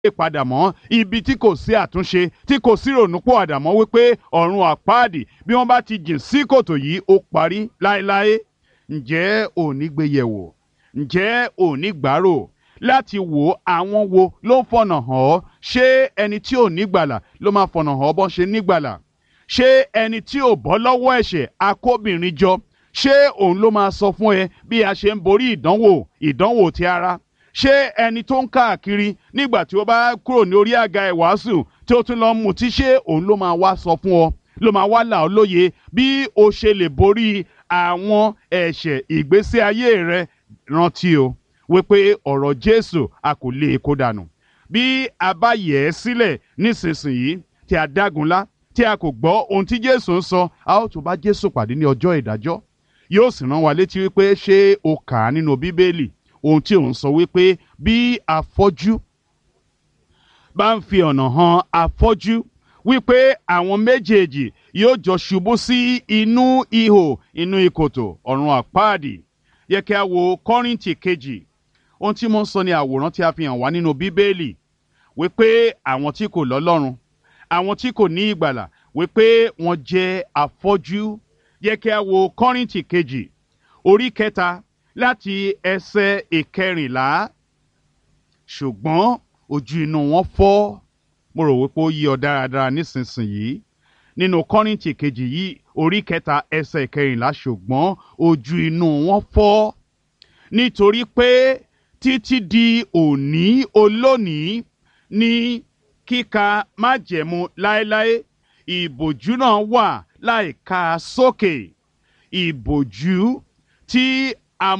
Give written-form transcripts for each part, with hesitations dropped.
padà mọ́, ibi tí kò sí àtúnṣe, tí kò sí ìrònúpìwàdà mọ́, wípé ọ̀run àpáàdì bí wọ́n bá ti jìn sí kòtò yìí ó parí láéláé. Ǹjẹ́ ò ní gbé yẹ̀wò? Ǹjẹ́ ò ní gbárò láti wò àwọn wo ló ń fọ̀nà hàn ọ́? Ṣé ẹni tí ò nígbàlà ló máa fọ̀nà hàn ọ́ bọ́n ṣe nígbàlà? Ṣé ẹni tí ò bọ́ lọ́wọ́ ẹ̀ṣẹ̀ akóbìnrin jọ, ṣé òun ló máa sọ fún ẹ bí a ṣe ń borí ìdánwò ti ara? Ṣé ẹni tó ń káàkiri nígbà tí ó bá kúrò ní orí àga ìwàásù tí ó tún lọ mutí, ṣé òun ló máa wá sọ fún ọ, ló máa wá là ọ́ lóye bí o ṣe lè borí àwọn ẹ̀ṣẹ̀ ìgbésí ayé rẹ? Rántí o wípé ọ̀rọ̀ Jésù a kò lè kó dànù. Bí a bá yẹ̀ ẹ́ sílẹ̀ nísinsìnyí tí a dágunlá, tí a kò gbọ́ ohun tí Jésù ń sọ, a ó tún bá Jésù pàdé ní ọjọ́ ìdájọ́. Yóò sì rán wa létí wípé ṣé o kà á nínú Bíbélì ohun tí òun sọ wípé bí afọ́jú bá ń fi ọ̀nà hàn afọ́jú, wípé àwọn méjèèjì yóò jọ ṣubú sí inú ihò, inú ìkòtò ọ̀run àpáàdì. Yẹ kí a wo Kọ́ríńtì kejì. Ohun tí mo ń sọ ni àwòrán tí a fi hàn wá nínú Bíbélì wípé àwọn tí kò lọ́lọ́run, àwọn tí kò ní ìgbàlà, wípé wọ́n jẹ́ afọ́jú. Yẹ kí a wo Kọ́ríńtì kejì orí 3 láti ẹsẹ̀ 14. Ṣùgbọ́n ojú inú wọn fọ́. Mo rò wípé ó yí ọ dáradára nísinsìnyí. Nínú Kọ́ríńtì kejì yìí orí 3 ẹsẹ̀ 14, ṣùgbọ́n ojú inú wọn fọ́, nítorí pé títí di òní olónìí ní kíka májẹ̀mú láéláé, ìbòjú náà wà láìka sókè. Ìbòjú tí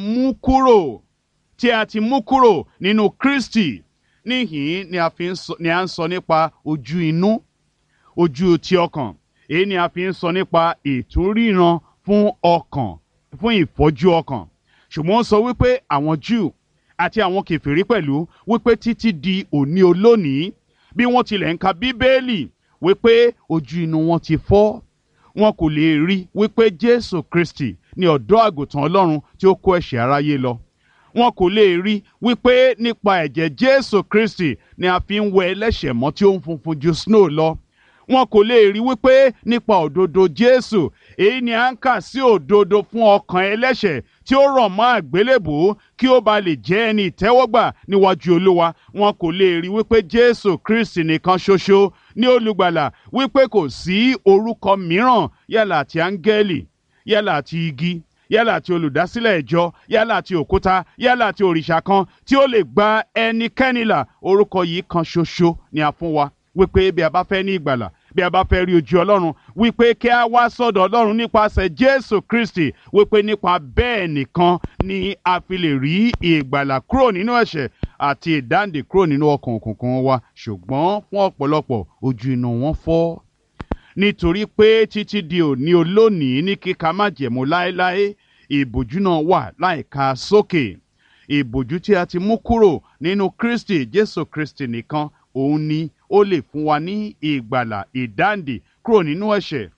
a ti mú kúrò nínú Kristi. Níhìn ni a ń sọ nípa ojú inú, ojú ti ọkàn. Èyí ni a fi ń sọ nípa ìtúnríran fún ọkàn, fún ìfọ́jú ọkàn. Ṣùgbọ́n ó sọ wípé àwọn Júù àti àwọn kèfèrí pẹ̀lú, wípé títí di òní olónìí bí wọ́n tilẹ̀ ń ka Bíbélì, wípé ojú inú wọn ti fọ́. Wọn kò lè rí wípé Jésù Kristi ni ọ̀dọ́ àgùntàn Ọlọ́run tí ó kó ẹ̀ṣẹ̀ aráyé lọ. Wọn kò lè rí wípé nípa ẹ̀jẹ̀ Jésù Kristi ni a fi ń wẹ ẹlẹ́ṣẹ̀ mọ́ tí ó ń funfun ju snow lọ. Wọn kò lè rí wípé nípa òdodo Jésù, èyí ni à ń kà sí òdodo fún ọkàn ẹlẹ́ṣẹ̀ tí ó rọ̀ mọ́ àgbélébùú kí ó ba lè jẹ́ ẹni ìtẹ́wọ́gbà níwájú Olúwa. Wọn kò lè rí wípé Jésù Kristi nìkan ṣoṣo ní olùgbàlà, wípé kò sí orúkọ mìíràn, yálà ti áńgẹ́lì, yálà ti igi, yálà ti olùdásílẹ̀ ìjọ, yálà ti òkúta, yálà ti òrìṣà kan tí ó lè gba ẹnikẹ́ni là. Orúkọ yìí kan ṣoṣo ni a fún wa, wípé bí a bá fẹ́ ní ìgbàlà, bí a bá fẹ́ rí ojú Ọlọ́run, wípé kí a wá sọ́dọ̀ Ọlọ́run nípasẹ̀ Jésù Kristi, wípé nípa bẹ́ẹ̀ nìkan ni a fi lè rí ìgbàlà kúrò nínú ẹ̀ṣẹ̀ àti ìdáǹdè kúrò nínú ọkàn òkùnkùn wa. Ṣùgbọ́n fún ọ̀pọ̀lọpọ̀ ojú inú wọn fọ́, nítorí pé títí di òní olónìí ní kíka májẹ̀mú láéláé, ìbòjú náà wà láìka sókè. Ìbòjú tí a ti mú kúrò nínú Kristi Jésù Kristi nìkan, òun ni ó lè fún wa ní ìgbàlà, ìdáǹdè kúrò nínú ẹ̀ṣẹ̀.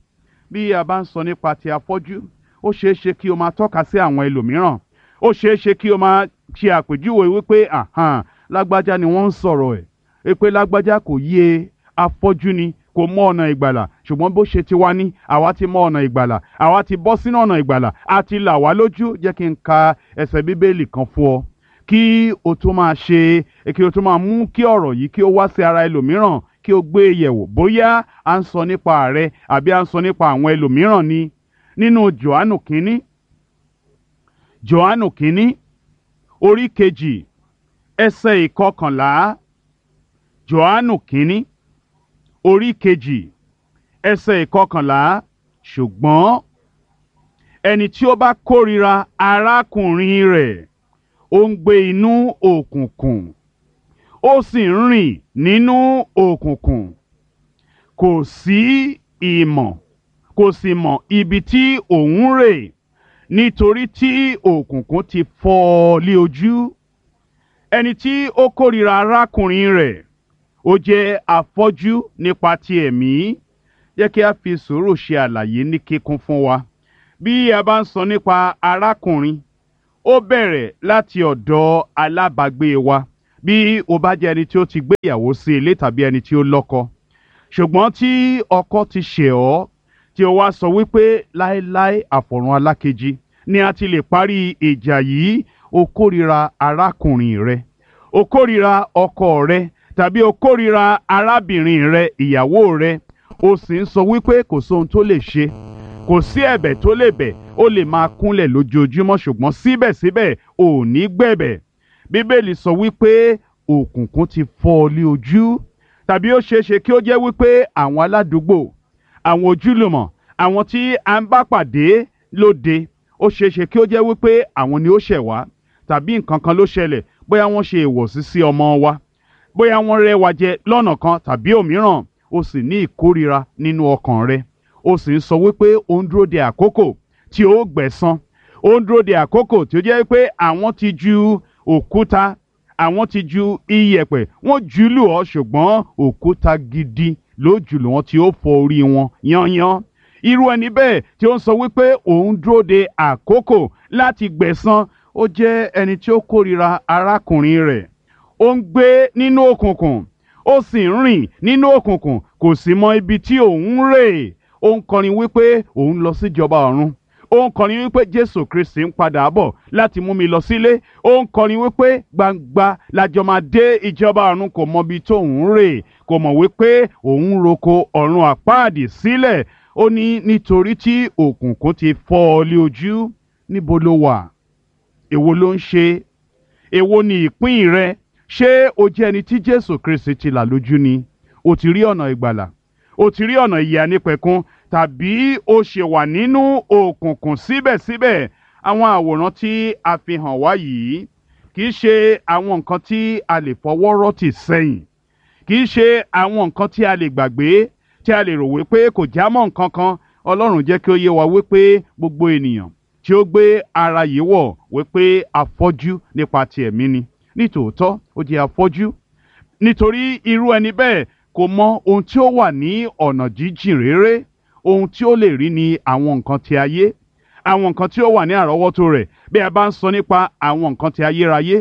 Bí a bá ń sọ nípa ti afọ́jú, ó ṣeé ṣe kí o máa tọ́ka sí àwọn ẹlòmíràn. Ó ṣeé ṣe kí o máa ṣe àpèjúwe wípé lágbájá ni wọ́n ń sọ̀rọ̀ ẹ̀, pé lágbájá kò yé, afọ́jú ni, kò mọ ọ̀nà ìgbàlà. Ṣùgbọ́n bó ṣe ti wá ní àwa ti mọ ọ̀nà ìgbàlà, àwa ti bọ́ sínú ọ̀nà ìgbàlà, a ti là wá lójú. Jẹ́ kí n ka ẹsẹ̀ Bíbélì kan fún ọ kí o tó máa mú kí ọ̀rọ̀ yìí kí ó wá sí ara ẹlòmíràn, kí o gbé e yẹ̀wò bóyá à ń sọ nípa rẹ àbí à ń sọ nípa àwọn ẹlòmíràn ni. Nínú Jòhánù kínní orí 2 ẹsẹ̀ 11. Jòhánù kínní orí 2 ẹsẹ̀ 11. Ṣùgbọ́n ẹni tí ó bá kórìíra arákùnrin rẹ̀, ó ń gbé inú òkùnkùn, ó sì ń rìn nínú òkùnkùn, kò sì mọ̀ ibi tí òun rè, nítorí tí òkùnkùn ti fọ́ ọ lé ojú. Ẹni tí ó kórìíra arákùnrin rẹ̀, ó jẹ́ afọ́jú nípa ti ẹ̀mí. Jẹ́ kí a fi sùúrù ṣe àlàyé ní kíkún fún wa. Bí a bá ń sọ nípa arákùnrin, ó bẹ̀rẹ̀ láti ọ̀dọ̀ alábàágbé wa, bí o bá jẹ́ ẹni tí ó ti gbé ìyàwó sí ilé tàbí ẹni tí ó lọ́kọ ṣùgbọ́n tí ọkọ ti ṣẹ̀ ọ́ tí o wá sọ wípé láéláé àfọ̀run alákejì ni a ti lè parí ìjà yìí, o kórìíra arákùnrin rẹ, o kórìíra ọkọ rẹ tàbí o kórìíra arábìnrin rẹ, ìyàwó rẹ, o sì ń sọ wípé kò sóhun tó lè ṣe, kò sí ẹ̀bẹ̀ tó lè bẹ̀, ó lè máa kúnlẹ̀ lójoojúmọ́ ṣùgbọ́n síbẹ̀síbẹ̀ ò ní gbẹ̀bẹ̀. Bíbélì sọ wípé òkùnkùn ti fọ́ ọ lé ojú, tàbí ó ṣeé ṣe kí ó jẹ́ wípé àwọn aládùúgbò, àwọn ojúlùmọ̀, àwọn tí a ń bá pàdé lóde, ó ṣeé ṣe kí ó jẹ́ wípé àwọn ni ó ṣẹ̀ wá, tàbí nǹkan kan ló ṣẹlẹ̀, bóyá wọ́n ṣe ìwọ̀sí sí ọmọ wa, bóyá wọ́n rẹ́ wa jẹ lọ́nà kan tàbí òmíràn, ó sì ní ìkórìíra nínú ọkàn rẹ, ó sì ń sọ wípé ó ń dúró de àkókò tí ó gbẹ̀san, ó ń dúró de àkókò tí ó jẹ́ wípé àwọn ti ju òkúta, àwọn ti ju iyẹ̀pẹ̀, wọ́n jùlù ọ́ ṣùgbọ́n òkúta gidi ló jùlù wọn tí ó fọ́ orí wọn yányán. Irú ẹni bẹ́ẹ̀ tí ó ń sọ wípé òun dúró de àkókò láti gbẹ̀san, ó jẹ́ ẹni tí ó kórìíra arákùnrin rẹ̀, ó ń gbé nínú òkùnkùn, ó sì ń rìn nínú òkùnkùn, kò sì mọ ibi tí òun ń rè. Ó ń kọrin wípé òun lọ sí ìjọba ọ̀run, ó ń kọrin wípé Jésù Kristi ń padà bọ̀ láti mú mi lọ sílé, ó ń kọrin wípé gbangba lájọ máa dé ìjọba ọ̀run, kò mọ ibi tó ń rè, kò mọ̀ wípé òun roko ọ̀run àpáàdì sílẹ̀. Ó ní nítorí tí òkùnkùn ti fọ́ ọ lé ojú. Níbo ló wà? Èwo ló ń ṣe? Èwo ni ìpín rẹ? Ṣé o jẹ́ ẹni tí Jésù Kristi ti là lójú ni? O ti rí ọ̀nà ìgbàlà, o ti rí ọ̀nà ìyè ànípẹ̀kun, tàbí o ṣe wà nínú òkùnkùn síbẹ̀síbẹ̀? Àwọn àwòrán tí a fi hàn wá yìí kì í ṣe àwọn nǹkan tí a lè fọwọ́ rọ́ tì sẹ́yìn, kì í ṣe àwọn nǹkan tí a lè gbàgbé, tí a lè rò wípé kò já mọ́ nǹkan kan. Ọlọ́run jẹ́ kí ó yé wa wípé gbogbo ènìyàn tí ó gbé ara yìí wọ̀ wípé afọ́jú nípa ti ẹ̀mí ni. Nítòótọ́ ó jẹ́ afọ́jú nítorí irú ẹni bẹ́ẹ̀ kò mọ ohun tí ó wà ní ọ̀nà jíjìn réré. Ohun tí ó lè rí ni àwọn nǹkan ti ayé, àwọn nǹkan tí ó wà ní àrọ́wọ́tó rẹ̀. Bí a bá ń sọ nípa àwọn nǹkan ti ayérayé,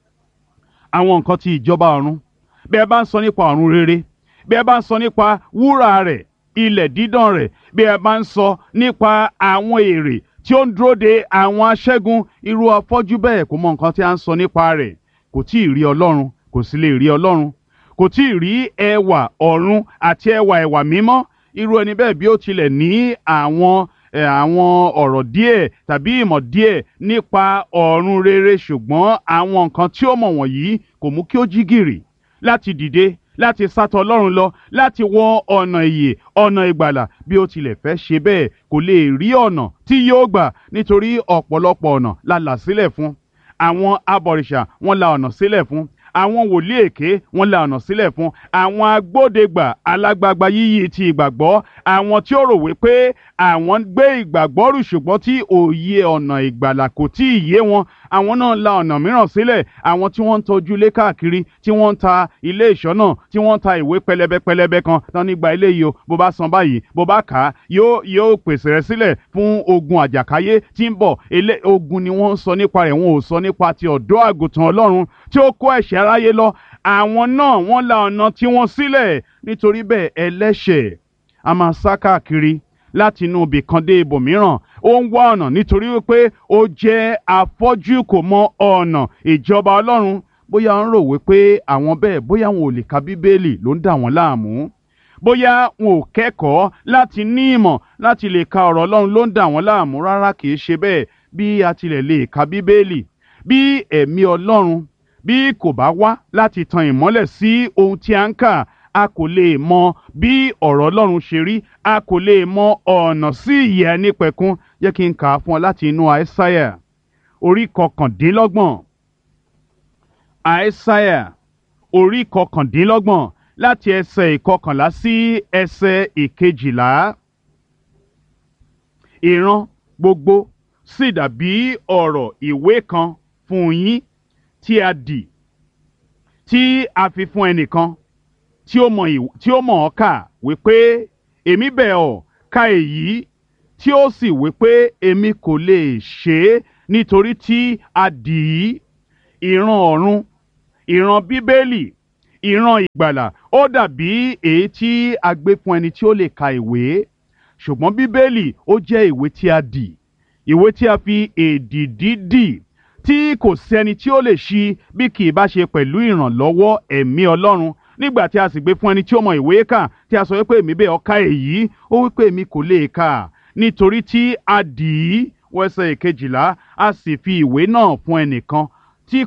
àwọn nǹkan ti ìjọba ọ̀run, bí a bá ń sọ nípa ọ̀run rere, bí a bá ń sọ nípa wúrà rẹ̀, ilẹ̀ dídán rẹ̀, bí a bá ń sọ nípa àwọn èrè tí ó ń dúró de àwọn aṣẹ́gun, irú afọ́jú bẹ́ẹ̀ kò mọ nǹkan tí a ń sọ nípa rẹ̀. Kò tí ì rí Ọlọ́run, kò sì lè rí Ọlọ́run, kò tí ì rí ẹwà ọ̀run àti ẹwà mímọ́. Irú ẹni bẹ́ẹ̀ bí ó tilẹ̀ ní àwọn ọ̀rọ̀ díẹ̀ tàbí ìmọ̀ díẹ̀ nípa ọ̀run rere, ṣùgbọ́n àwọn nǹkan tí ó mọ̀ wọ̀nyí kò mú kí ó jí gìrì láti dìde, láti sátọ̀ Ọlọ́run lọ, láti wọ ọ̀nà ìyè, ọ̀nà ìgbàlà. Bí ó tilẹ̀ fẹ́ ṣe bẹ́ẹ̀, kò lè rí ọ̀nà tí yóò gbà, nítorí ọ̀pọ̀lọpọ̀ ọ̀nà la là sílẹ̀ fún. Àwọn abọ̀rìṣà wọ́n la ọ̀nà sílẹ̀ fún, àwọn wòlíì èké wọ́n la ọ̀nà sílẹ̀ fún, àwọn agbódegbà alágbagba yíyí ti ìgbàgbọ́, àwọn tí ó rò wípé àwọn ń gbé ìgbàgbọ́ rù ṣùgbọ́n tí òye ọ̀nà ìgbàlà kò tí ì yé wọn, àwọn náà la ọ̀nà mìíràn sílẹ̀. Àwọn tí wọ́n ń tọ́jú ilé káàkiri, tí wọ́n ń ta ilé ìṣọ́nà, tí wọ́n ń ta ìwé pẹlẹbẹ kan tán nígbà ilé yìí o, bó bá san báyìí, bó bá kà á, yóò pèsè rẹ̀ sílẹ̀ fún ogun àjàkáyé tí ń bọ̀. Ogun ni wọ́n ń sọ nípa rẹ̀, wọn ò sọ nípa ti ọ̀dọ́ àgùntàn Ọlọ́run tí ó kó ẹ̀ṣẹ̀ aráyé lọ. Àwọn náà wọ́n la ọ̀nà tí wọ́n sílẹ̀. Nítorí bẹ́ẹ̀ ẹlẹ́ṣẹ̀ a máa sá káàkiri láti inú ibì kan dé ibòmíràn. Ó ń wá ọ̀nà nítorí wípé ó jẹ́ afọ́jú, kò mọ ọ̀nà ìjọba Ọlọ́run. Bóyá ń rò wípé àwọn bẹ́ẹ̀, bóyá wọn ò lè ka Bíbélì ló ń dà wọ́n láàmú, bóyá wọn ò kẹ́kọ̀ọ́ láti ní ìmọ̀ láti lè ka ọ̀rọ̀ Ọlọ́run ló ń dà wọ́n láàmú. Rárá, kì í ṣe bẹ́ẹ̀. Bí a tilẹ̀ lè ka Bíbélì, bí ẹ̀mí Ọlọ́run bí kò bá wá láti tan ìmọ́lẹ̀ sí ohun tí a ń kà, a kò lè mọ bí ọ̀rọ̀ Ọlọ́run ṣe rí, a kò lè mọ ọ̀nà sí ìyè ànípẹ̀kun. Jẹ́ kí n kà á fún ọ láti inú Àìsáyà orí 29. Àìsáyà orí 29 láti ẹsẹ̀ 11 sí ẹsẹ̀ 12. Ìran gbogbo sì dàbí ọ̀rọ̀ ìwé kan fún yín tí a dì, tí a fi fún ẹnìkan tí ó mọ̀ ọ́ kà, wípé èmi bẹ̀ ọ́ ka èyí, tí ó sì wípé èmi kò lè ṣe é nítorí tí a dì í. Ìran ọ̀run, ìran bíbélì, ìran ìgbàlà ó dàbí èyí tí a gbé fún ẹni tí ó lè ka ìwé, ṣùgbọ́n bíbélì ó jẹ́ ìwé tí a dì, ìwé tí a fi èdìdì dì, tí kò sẹ́ni tí ó lè ṣí bí kì í bá ṣe pẹ̀lú ìrànlọ́wọ́ ẹ̀mí Ọlọ́run. Nígbà tí a sì gbé fún ẹni tí ó mọ ìwé kà, tí a sọ wípé èmi bẹ́ẹ̀ ó ka èyí, ó wípé èmi kò lè kà, nítorí tí a dì í. Wẹ́sẹ̀ ìkejìlá, a sì fi ìwé náà fún ẹnìkan tí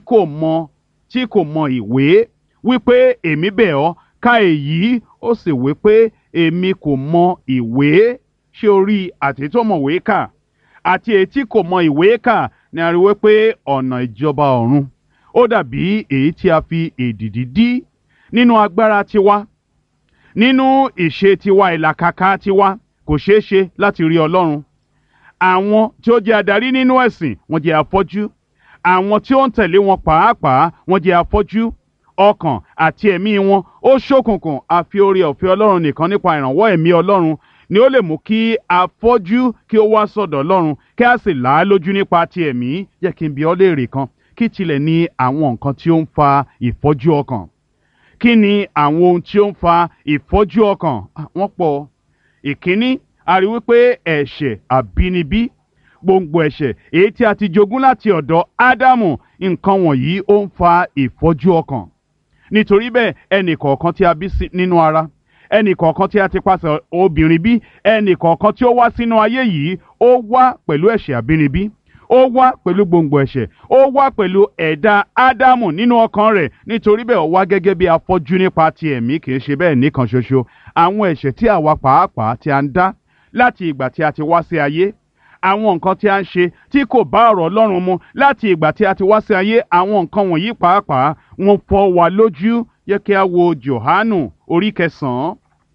kò mọ ìwé, wípé èmi bẹ̀ ọ́ ka èyí, ó sì wípé èmi kò mọ ìwé. Ṣé o rí, àti tó mọ ìwé kà àti èyí tí kò mọ ìwé kà ni a rí wípé ọ̀nà ìjọba ọ̀run ó dàbí èyí tí a fi èdìdì dí. Nínú agbára tiwa, nínú ìṣe tiwa, ìlàkàkà tiwa, kò ṣeé ṣe láti rí Ọlọ́run. Àwọn tí ó jẹ́ adarí nínú ẹ̀sìn wọ́n jẹ́ afọ́jú, àwọn tí ó ń tẹ̀lé wọn pàápàá wọ́n jẹ́ afọ́jú, ọkàn àti ẹ̀mí wọn ó ṣókùnkùn. Àfi oore ọ̀fẹ́ Ọlọ́run nìkan nípa ìrànwọ́ ẹ̀mí Ọlọ́run ni ó lè mú kí afọ́jú kí ó wá sọ́dọ̀ Ọlọ́run, kí a sì là á lójú nípa ti ẹ̀mí. Jẹ́ kí n bi ọ́ léèrè kan, kí tilẹ̀ ni àwọn nǹkan tí ó ń fa ìfọ́jú ọkàn? Kí ni àwọn ohun tí ó ń fa ìfọ́jú ọkàn? Wọ́n pọ̀. Ìkíní, a rí wípé ẹ̀ṣẹ̀ àbínibí, gbòǹgbò ẹ̀ṣẹ̀ èyí tí a ti jogún láti ọ̀dọ̀ Ádámù, nǹkan wọ̀nyí ó ń fa ìfọ́jú ọkàn. Nítorí bẹ́ẹ̀, ẹnì kọ̀ọ̀kan tí a bí nínú ara, ẹnì kọ̀ọ̀kan tí a ti pasẹ̀ obìnrin bí, ẹnì kọ̀ọ̀kan tí ó wá sínú ayé yìí, ó wá pẹ̀lú ẹ̀ṣẹ̀ àbínibí, ó wá pẹ̀lú gbòǹgbò ẹ̀ṣẹ̀, ó wá pẹ̀lú ẹ̀dá Ádámù nínú ọkàn rẹ̀. Nítorí bẹ́ẹ̀, ó wá gẹ́gẹ́ bí afọ́jú nípa ti ẹ̀mí. Kì í ṣe bẹ́ẹ̀ nìkan ṣoṣo. Àwọn ẹ̀ṣẹ̀ tí àwa pàápàá tí a ń dá láti ìgbà tí a ti wá sí ayé, àwọn nǹkan tí a ń ṣe tí kò bá ọ̀rọ̀ Ọlọ́run mu láti ìgbà tí a ti wá sí ayé, àwọn nǹkan wọ̀nyí pàápàá wọ́n fọ́ wa lójú. Yẹ kí a wo Jòhánù orí kẹsàn-án.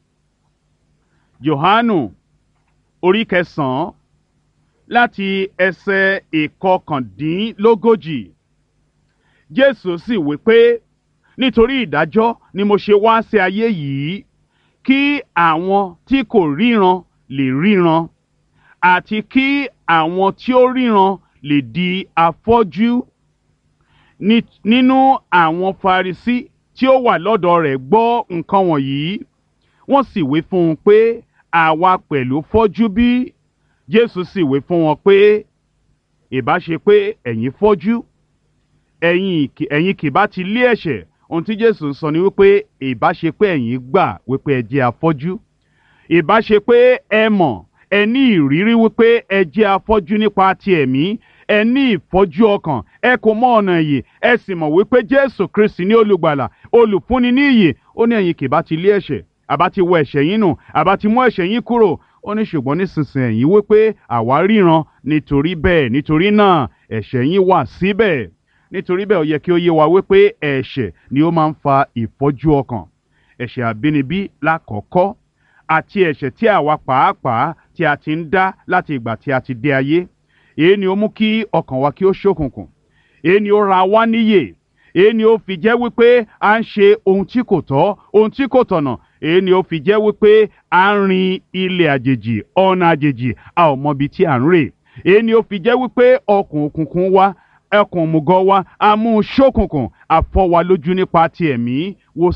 Jòhánù orí kẹsàn-án láti ẹsẹ̀ ìkọkàndínlógójì. Jésù sì wí pé, nítorí ìdájọ́ ni mo ṣe wá sí ayé yìí, kí àwọn tí kò ríran lè ríran, àti kí àwọn tí ó ríran lè di afọ́jú. Nínú àwọn Farisí tí ó wà lọ́dọ̀ rẹ̀ gbọ́ nǹkan wọ̀nyí, wọ́n sì wí fún un pé, àwa pẹ̀lú fọ́jú bí? Jésù sì wí fún wọn pé, ìbá ṣe pé ẹ̀yin fọ́jú, ẹ̀yin kì bá ti lé ẹ̀ṣẹ̀. Ohun tí Jésù sọ ni wípé ìbá ṣe pé ẹ̀yin gbà wípé ẹ jẹ́ afọ́jú, ìbá ṣe pé ẹ mọ̀, ẹ ní ìrírí wípé ẹ jẹ́ afọ́jú nípa ti ẹ̀mí, ẹ ní ìfọ́jú ọkàn, ẹ kò mọ ọ̀nà ìyè, ẹ sì mọ̀ wípé Jésù Kristi ní olùgbàlà, olùfúnni ní ìyè. Ó ní ẹ̀yin kì bá ti lé ẹ̀ṣẹ̀, àbá ti wọ ẹ̀ṣẹ̀ yín nù, àbá ti mú ẹ̀ṣẹ̀ yín kúrò. Ó ní ṣùgbọ́n nísinsìnyí ẹ̀yin wípé àwa ríran, nítorí náà ẹ̀ṣẹ̀ yín wà síbẹ̀. Nítorí bẹ́ẹ̀, ó yẹ kí ó yé wa wípé ẹ̀ṣẹ̀ ni ó máa ń fa ìfọ́jú ọkàn. Ẹ̀ṣẹ̀ àbínibí lákọ̀ọ́kọ́, àti ẹ̀ṣẹ̀ tí àwa pàápàá tí a ti ń dá láti ìgbà tí a ti dé ayé. Èyí ni ó mú kí ọkàn wa kí ó ṣókùnkùn. Èyí ni ó ra wá níyè. Èyí ni ó fi jẹ́ wípé a ń ṣe ohun tí kò tọ́, ohun tí kò tọ̀nà. Èyí ni ó fi jẹ́ wípé a ń rin ilẹ̀ àjèjì, ọ̀nà àjèjì, a ò mọ ibi tí à ń rè. Èyí ni ó fi jẹ́ wípé ọkàn òkùnkùn wa, ẹkùn òmùgọ̀ wa, a mú un ṣókùnkùn, a fọ́ wa lójú nípa ti ẹ̀mí. Wo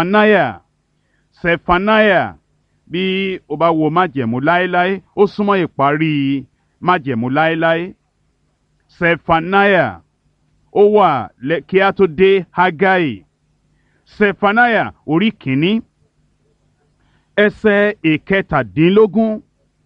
Sẹfaniah, bí o bá wo májẹ̀mú láéláé, ó súnmọ́ ìparí májẹ̀mú láéláé. Sẹfaniah ó wà kí a tó dé Hágáì. Sẹfaniah orí kìíní ẹsẹ̀ ìkẹtàdínlógún.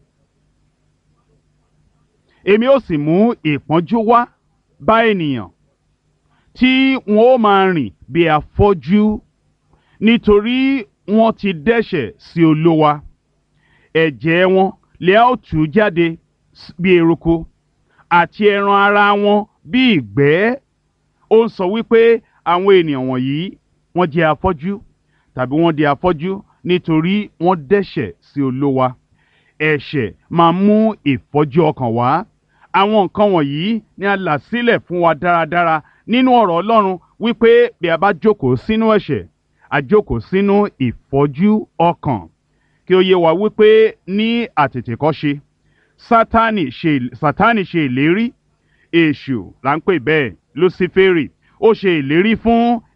Èmi ó sì mú ìpọ́njú wá bá ènìyàn, tí wọn ó máa rìn bí afọ́jú, nítorí wọ́n ti dẹ́ṣẹ̀ sí Olúwa. Ẹ̀jẹ̀ wọn lè a ó tú jáde bí eruku, àti ẹran ara wọn bí ìgbẹ́. Ó ń sọ wípé àwọn ènìyàn wọ̀nyí wọ́n jẹ́ afọ́jú, tàbí wọ́n di afọ́jú nítorí wọ́n dẹ́ṣẹ̀ sí Olúwa. Ẹ̀ṣẹ̀ máa mú ìfọ́jú ọkàn wá. Àwọn nǹkan wọ̀nyí ni a là sílẹ̀ fún wa dáradára nínú ọ̀rọ̀ Ọlọ́run, wípé bí a bá jókòó sínú ẹ̀ṣẹ̀, a jókòó sínú ìfọ́jú ọkàn. Kí ó yé wa wípé ní àtètèkọ́ṣe, Sátánì ṣe ìlérí, èṣù là ń pè bẹ́ẹ̀, Lúsíférì, ó ṣe ìlérí fún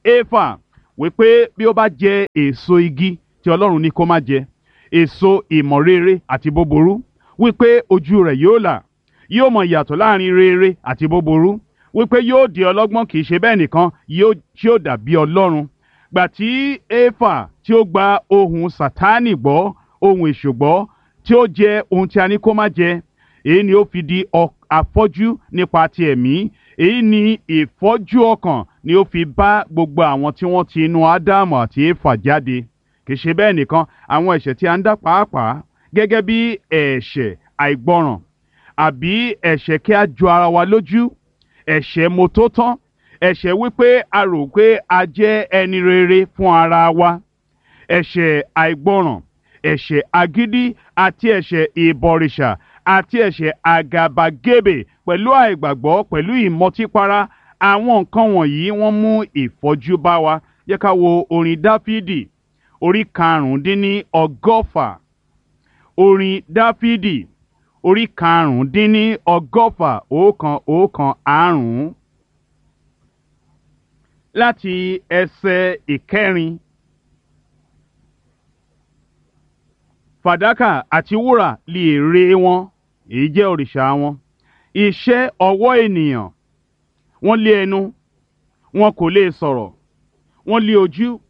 Éfà wípé bí ó bá jẹ èso igi tí Ọlọ́run ní kó má jẹ, èso ìmọ̀ rere àti búburú, wípé ojú rẹ̀ yóò là, yóò mọ ìyàtọ̀ láàrin rere àti búburú, wípé yóò di ọlọ́gbọ́n, kì í ṣe bẹ́ẹ̀ nìkan, yóò dàbí Ọlọ́run. Gbà tí Éfà tí ó gba ohùn Sátánì gbọ́, ohùn èṣù gbọ́, tí ó jẹ ohun tí a ní kó má jẹ, èyí ni ó fi di afọ́jú nípa ti ẹ̀mí. Èyí ni ìfọ́jú ọkàn ni ó fi bá gbogbo àwọn tí wọ́n ti inú Ádámù àti Éfà jáde. Kì í ṣe bẹ́ẹ̀ nìkan, àwọn ẹ̀ṣẹ̀ tí a ń dá pàápàá gẹ́gẹ́ bí ẹ̀ṣẹ̀ àìgbọràn àbí ẹ̀ṣẹ̀ kí a jọ ara wa lójú, ẹ̀ṣẹ̀ mọ́tótán, ẹ̀ṣẹ̀ wípé a rò pé a jẹ́ ẹni rere fún ara wa, ẹ̀ṣẹ̀ àìgbọràn, ẹ̀ṣẹ̀ agídí àti ẹ̀ṣẹ̀ ìbọ̀rìṣà àti ẹ̀ṣẹ̀ àgàbàgebè pẹ̀lú àìgbàgbọ́, pẹ̀lú ìmọtípara. Àwọn nǹkan wọ̀nyí wọ́n mú ìfọ́jú bá wa. Jẹ́ ká wo orin Dáfídì orí karùndínlọ́gọ́fà. Orin Dáfídì orí karùndínlọ́gọ́fà, 1-1-5 láti ẹsẹ̀ ìkẹrin. Fàdákà àti wúrà li ère wọn, èyí jẹ́ òrìṣà wọn. Iṣẹ́ ọwọ́ ènìyàn. Wọ́n lé ẹnu, wọn kò lè sọ̀rọ̀. Wọ́n lé ojú,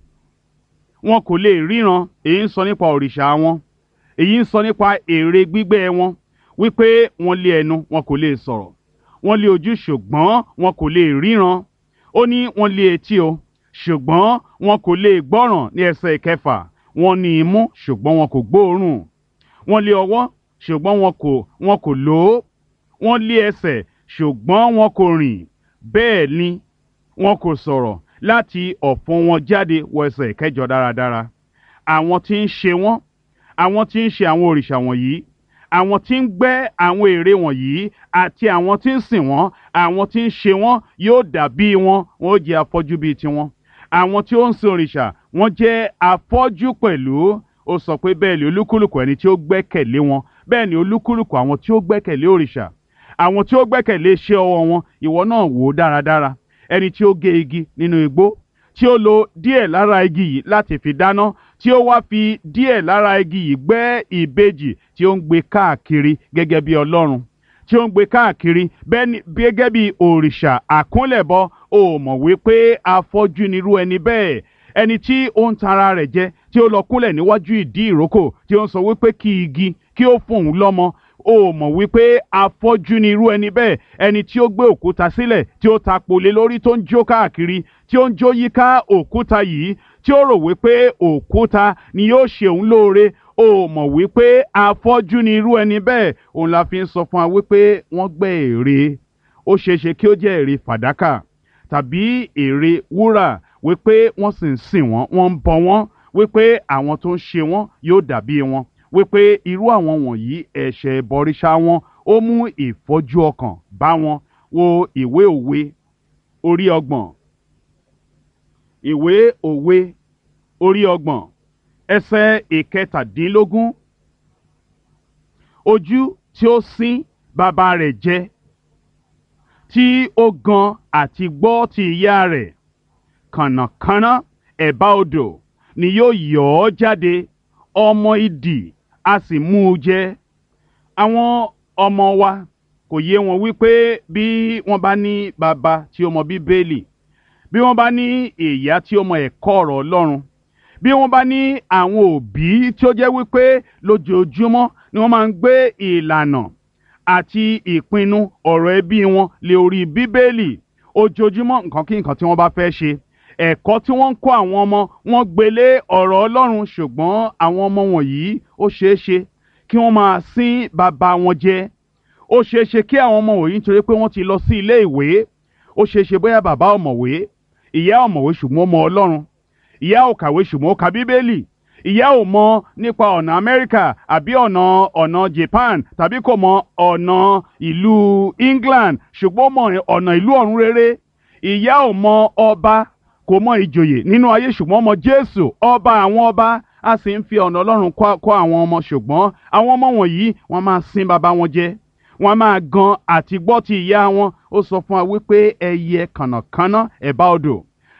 wọn kò lè ríran. Èyí ń sọ nípa òrìṣà wọn. Èyí ń sọ nípa ère gbígbẹ́ wọn, wípé wọ́n lé ẹnu, wọn kò lè sọ̀rọ̀. Wọ́n lé ojú, ṣùgbọ́n wọn kò lè ríran. Ó ní wọ́n lé etí o, ṣùgbọ́n wọn kò lè gbọ́ràn ní ẹsẹ̀ ìkẹfà. Wọ́n ní imú, ṣùgbọ́n wọn kò gbóòórùn. Wọ́n lé ọwọ́, ṣùgbọ́n wọn kò lò ó. Wọ́n lé ẹsẹ̀, ṣùgbọ́n wọn kò rìn. Bẹ́ẹ̀ ni wọn kò sọ̀rọ̀. Láti ọ̀fun wọn jáde, wọ ẹsẹ̀ ìkẹjọ dáradára. Àwọn tí ń ṣe wọ́n, àwọn tí ń ṣe àwọn òrìṣà wọ̀nyí, àwọn tí ń gbẹ́ àwọn ère wọ̀nyí àti àwọn tí ń sìn wọ́n, àwọn tí ń ṣe wọ́n yóò dàbí wọn, wọn ó jẹ́ afọ́jú bíi tiwọn. Àwọn tí ó ń sin òrìṣà, wọ́n jẹ́ afọ́jú pẹ̀lú. Ó sọ pé bẹ́ẹ̀ ni olúkúlùkù ẹni tí ó gbẹ́kẹ̀lé wọn, bẹ́ẹ̀ ni olúkúlùkù àwọn tí ó gbẹ́kẹ̀lé òrìṣà, àwọn tí ó gbẹ́kẹ̀lé iṣẹ́ ọwọ́ wọn. Ìwọ náà wò ó dáradára. Ẹni tí ó gé igi nínú igbó, tí ó lo díẹ̀ lára igi yìí láti fi dáná, tí ó wá fi díẹ̀ lára igi yìí gbẹ́ ìbejì tí ó ń gbé káàkiri gẹ́gẹ́ bí Ọlọ́run, tí ó ń gbé káàkiri gẹ́gẹ́ bí òrìṣà àkúnlẹ̀bọ. Ó mọ̀ wípé afọ́jú nirú ẹni bẹ́ẹ̀. Ẹni tí ó ń tan ara rẹ̀ jẹ, tí ó lọ kúnlẹ̀ níwájú ìdí ìrókò, tí ó ń sọ wípé kí igi kí ó fún òun lọ́mọ. Ó mọ̀ wípé afọ́jú ni irú ẹni bẹ́ẹ̀. Ẹni tí ó gbé òkúta sílẹ̀, tí ó tapo lé lórí, tó ń jó káàkiri, tí ó ń jó yíká òkúta yìí, tí ó rò wípé òkúta ni yóò ṣe òun lóore. Ó mọ̀ wípé afọ́jú ni irú ẹni bẹ́ẹ̀. Òun la fi ń sọ fún wa wípé wọ́n gbẹ́ ère. Ó ṣeéṣe kí ó jẹ́ ère fàdákà tàbí ère wúrà, wípé wọ́n sì ń sìn wọ́n, wọ́n ń bọ wọ́n, wípé àwọn tó ń ṣe wọ́n yóò dàbí wọn, wípé irú àwọn wọ̀nyí ẹ̀ṣẹ̀ ìbọrìṣà wọn ó mú ìfọ́jú ọkàn bá wọn. Wo ìwé òwe orí 30. Ìwé òwe orí 30 ẹsẹ̀ ìkẹtàdínlógún. Ojú tí ó sín bàbá rẹ̀ jẹ, tí ó gan àti gbọ́ ti ìyá rẹ̀, kànnàkànnà ẹ̀bá odò ni yóò yọ̀ ọ́ jáde. Ọmọ idì a sì mú u jẹ. Àwọn ọmọ wa kò yé wọn wípé bí wọ́n bá ní bàbá tí ó mọ Bíbélì, bí wọ́n bá ní ìyá tí ó mọ ẹ̀kọ́ ọ̀rọ̀ Ọlọ́run, bí wọ́n bá ní àwọn òbí tí ó jẹ́ wípé lójoojúmọ́ ni wọ́n máa ń gbé ìlànà àti ìpinnu ọ̀rọ̀ ẹbí wọn lé orí Bíbélì. Ojoojúmọ́ nǹkan kí nǹkan tí wọ́n bá fẹ́ ṣe, ẹ̀kọ́ tí wọ́n ń kọ́ àwọn ọmọ wọn gbélé ọ̀rọ̀ Ọlọ́run. Ṣùgbọ́n àwọn ọmọ wọ̀nyí ó ṣeéṣe kí wọ́n máa sín bàbá wọn jẹ. Ó ṣeéṣe kí àwọn ọmọ wọ̀nyí, nítorí pé wọ́n ti lọ sí ilé ìwé, ó ṣeéṣe bóyá bàbá ọ̀mọ̀wé, ìyá ọ̀mọ̀wé ṣùgbọ́n ó mọ Ọlọ́run, ìyá ò kàwé ṣùgbọ́n ó ka Bíbélì, ìyá ò mọ nípa ọ̀nà Amẹ́ríkà àbí ọ̀nà Japan, tàbí kò mọ ọ̀nà ìlú England, ṣùgbọ́n ó mọ ọ̀nà ìlú ọ̀run rere. Ìyá ò mọ ọba, kò mọ ìjòyè nínú ayé, ṣùgbọ́n mọ Jésù ọba àwọn ọba. A sì ń fi ọ̀nà Ọlọ́run kọ́ àwọn ọmọ, ṣùgbọ́n àwọn ọmọ wọ̀nyí wọ́n máa sín bàbá wọn jẹ, wọ́n máa gan àti gbọ́ ti ìyá wọn. Ó sọ fún wa wípé ẹyẹ kànnàkànnà ẹ̀bá odò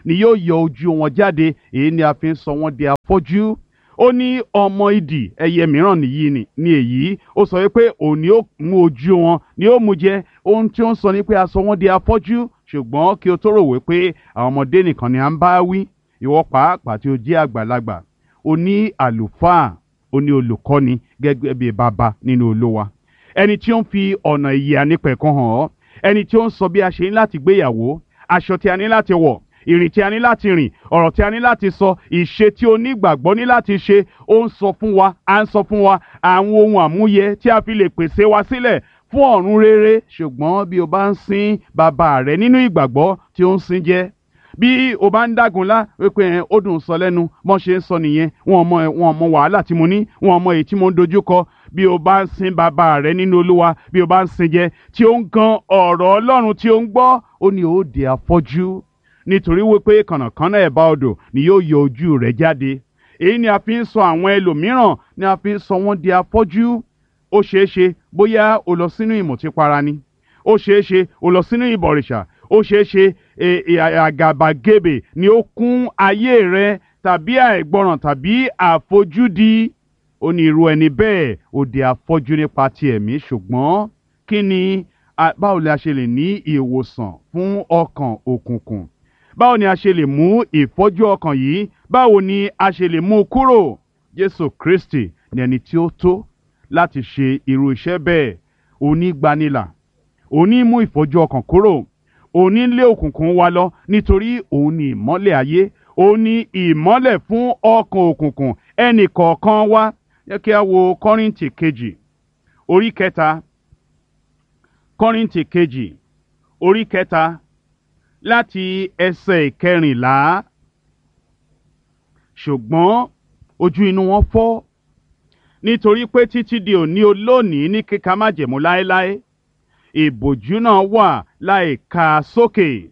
ni yóò yọ ojú wọn jáde, èyí ni a fi ń sọ wọ́n di afọ́jú. Ó ní ọmọ idì ẹyẹ mìíràn ní èyí, ó sọ wípé òun ni ó mú ojú wọn ni ó mú jẹ. Ohun tí ó ń sọ ni pé a sọ wọ́n di afọ́jú, ṣùgbọ́n kí o tó rò wípé àwọn ọmọdé nìkan ni à ń bá wí. Ìwọ pàápàá tí o jẹ́ àgbàlagbà, o ní àlùfáà, o ní olùkọ́ni gẹ́gẹ́ bí bàbá nínú Olúwa, ẹni tí ó ń fi ọ̀nà ìyè ànípẹ̀kun hàn ọ́, ẹni tí ó ń sọ bí a ṣe ní láti gbéyàwó, aṣọ tí a ní láti wọ̀, ìrìn tí a ní láti rìn, ọ̀rọ̀ tí a ní láti sọ, ìṣe tí onígbàgbọ́ ní láti ṣe. Ó ń sọ fún wa, à ń sọ fún wa àwọn ohun àmúyẹ tí a fi lè pèsè wa sílẹ̀ fún ọ̀run rere. Ṣùgbọ́n bí o bá ń sin bàbá rẹ nínú ìgbàgbọ́ tí ó ń sin jẹ, bí o bá ń dágunlá wípé ó dùn sọ lẹ́nu, mọ́ ṣe ń sọ nìyẹn, wọn mọ wàhálà tí mo ní, wọn mọ èyí tí mo ń dojúkọ. Bí o bá ń sin bàbá rẹ nínú Olúwa, bí o bá ń sin jẹ tí ó ń gan ọ̀rọ̀ Ọlọ́run tí ó ń gbọ́, ó ní ó di afọ́jú, nítorí wípé kànnàkànnà ẹ̀bá odò ni yóò yọ ojú rẹ̀ jáde. Èyí ni a fi ń sọ àwọn ẹlòmíràn, ni a fi ń sọ wọ́n di afọ́jú. Ó ṣeé ṣe bóyá o lọ sínú ìmùtípara ni, ó ṣeé ṣe o lọ sínú ìbọ̀rìṣà, ó ṣeé ṣe àgàbàgebè ni ó kún ayé rẹ, tàbí àìgbọràn tàbí àfojúdi. Ó ní irú ẹni bẹ́ẹ̀ ó di afọ́jú nípa ti ẹ̀mí. Ṣùgbọ́n kí ni báwo ni a ṣe lè ní ìwòsàn fún ọkàn òkùnkùn? Báwo ni a ṣe lè mú ìfọ́jú ọkàn yìí, báwo ni a ṣe lè mú kúrò? Jésù Kristi ni ẹni tí ó tó láti ṣe irú iṣẹ́ bẹ́ẹ̀. Onígbanilà, òní mú ìfọ́jú ọkàn kúrò, òní lé òkùnkùn wa lọ, nítorí òun ni ìmọ́lẹ̀ ayé, òun ni ìmọ́lẹ̀ fún ọkàn òkùnkùn ẹnì kọ̀ọ̀kan wa. Jẹ́ kí a wo Kọ́ríńtì kejì orí kẹta, Kọ́ríńtì kejì orí kẹta láti ẹsẹ̀ ìkẹrìnlá. Ṣùgbọ́n ojú inú wọn fọ́, nítorí pé títí di òní olónìí ní kíka májẹ̀mú láéláé, ìbòjú náà wà láìka sókè,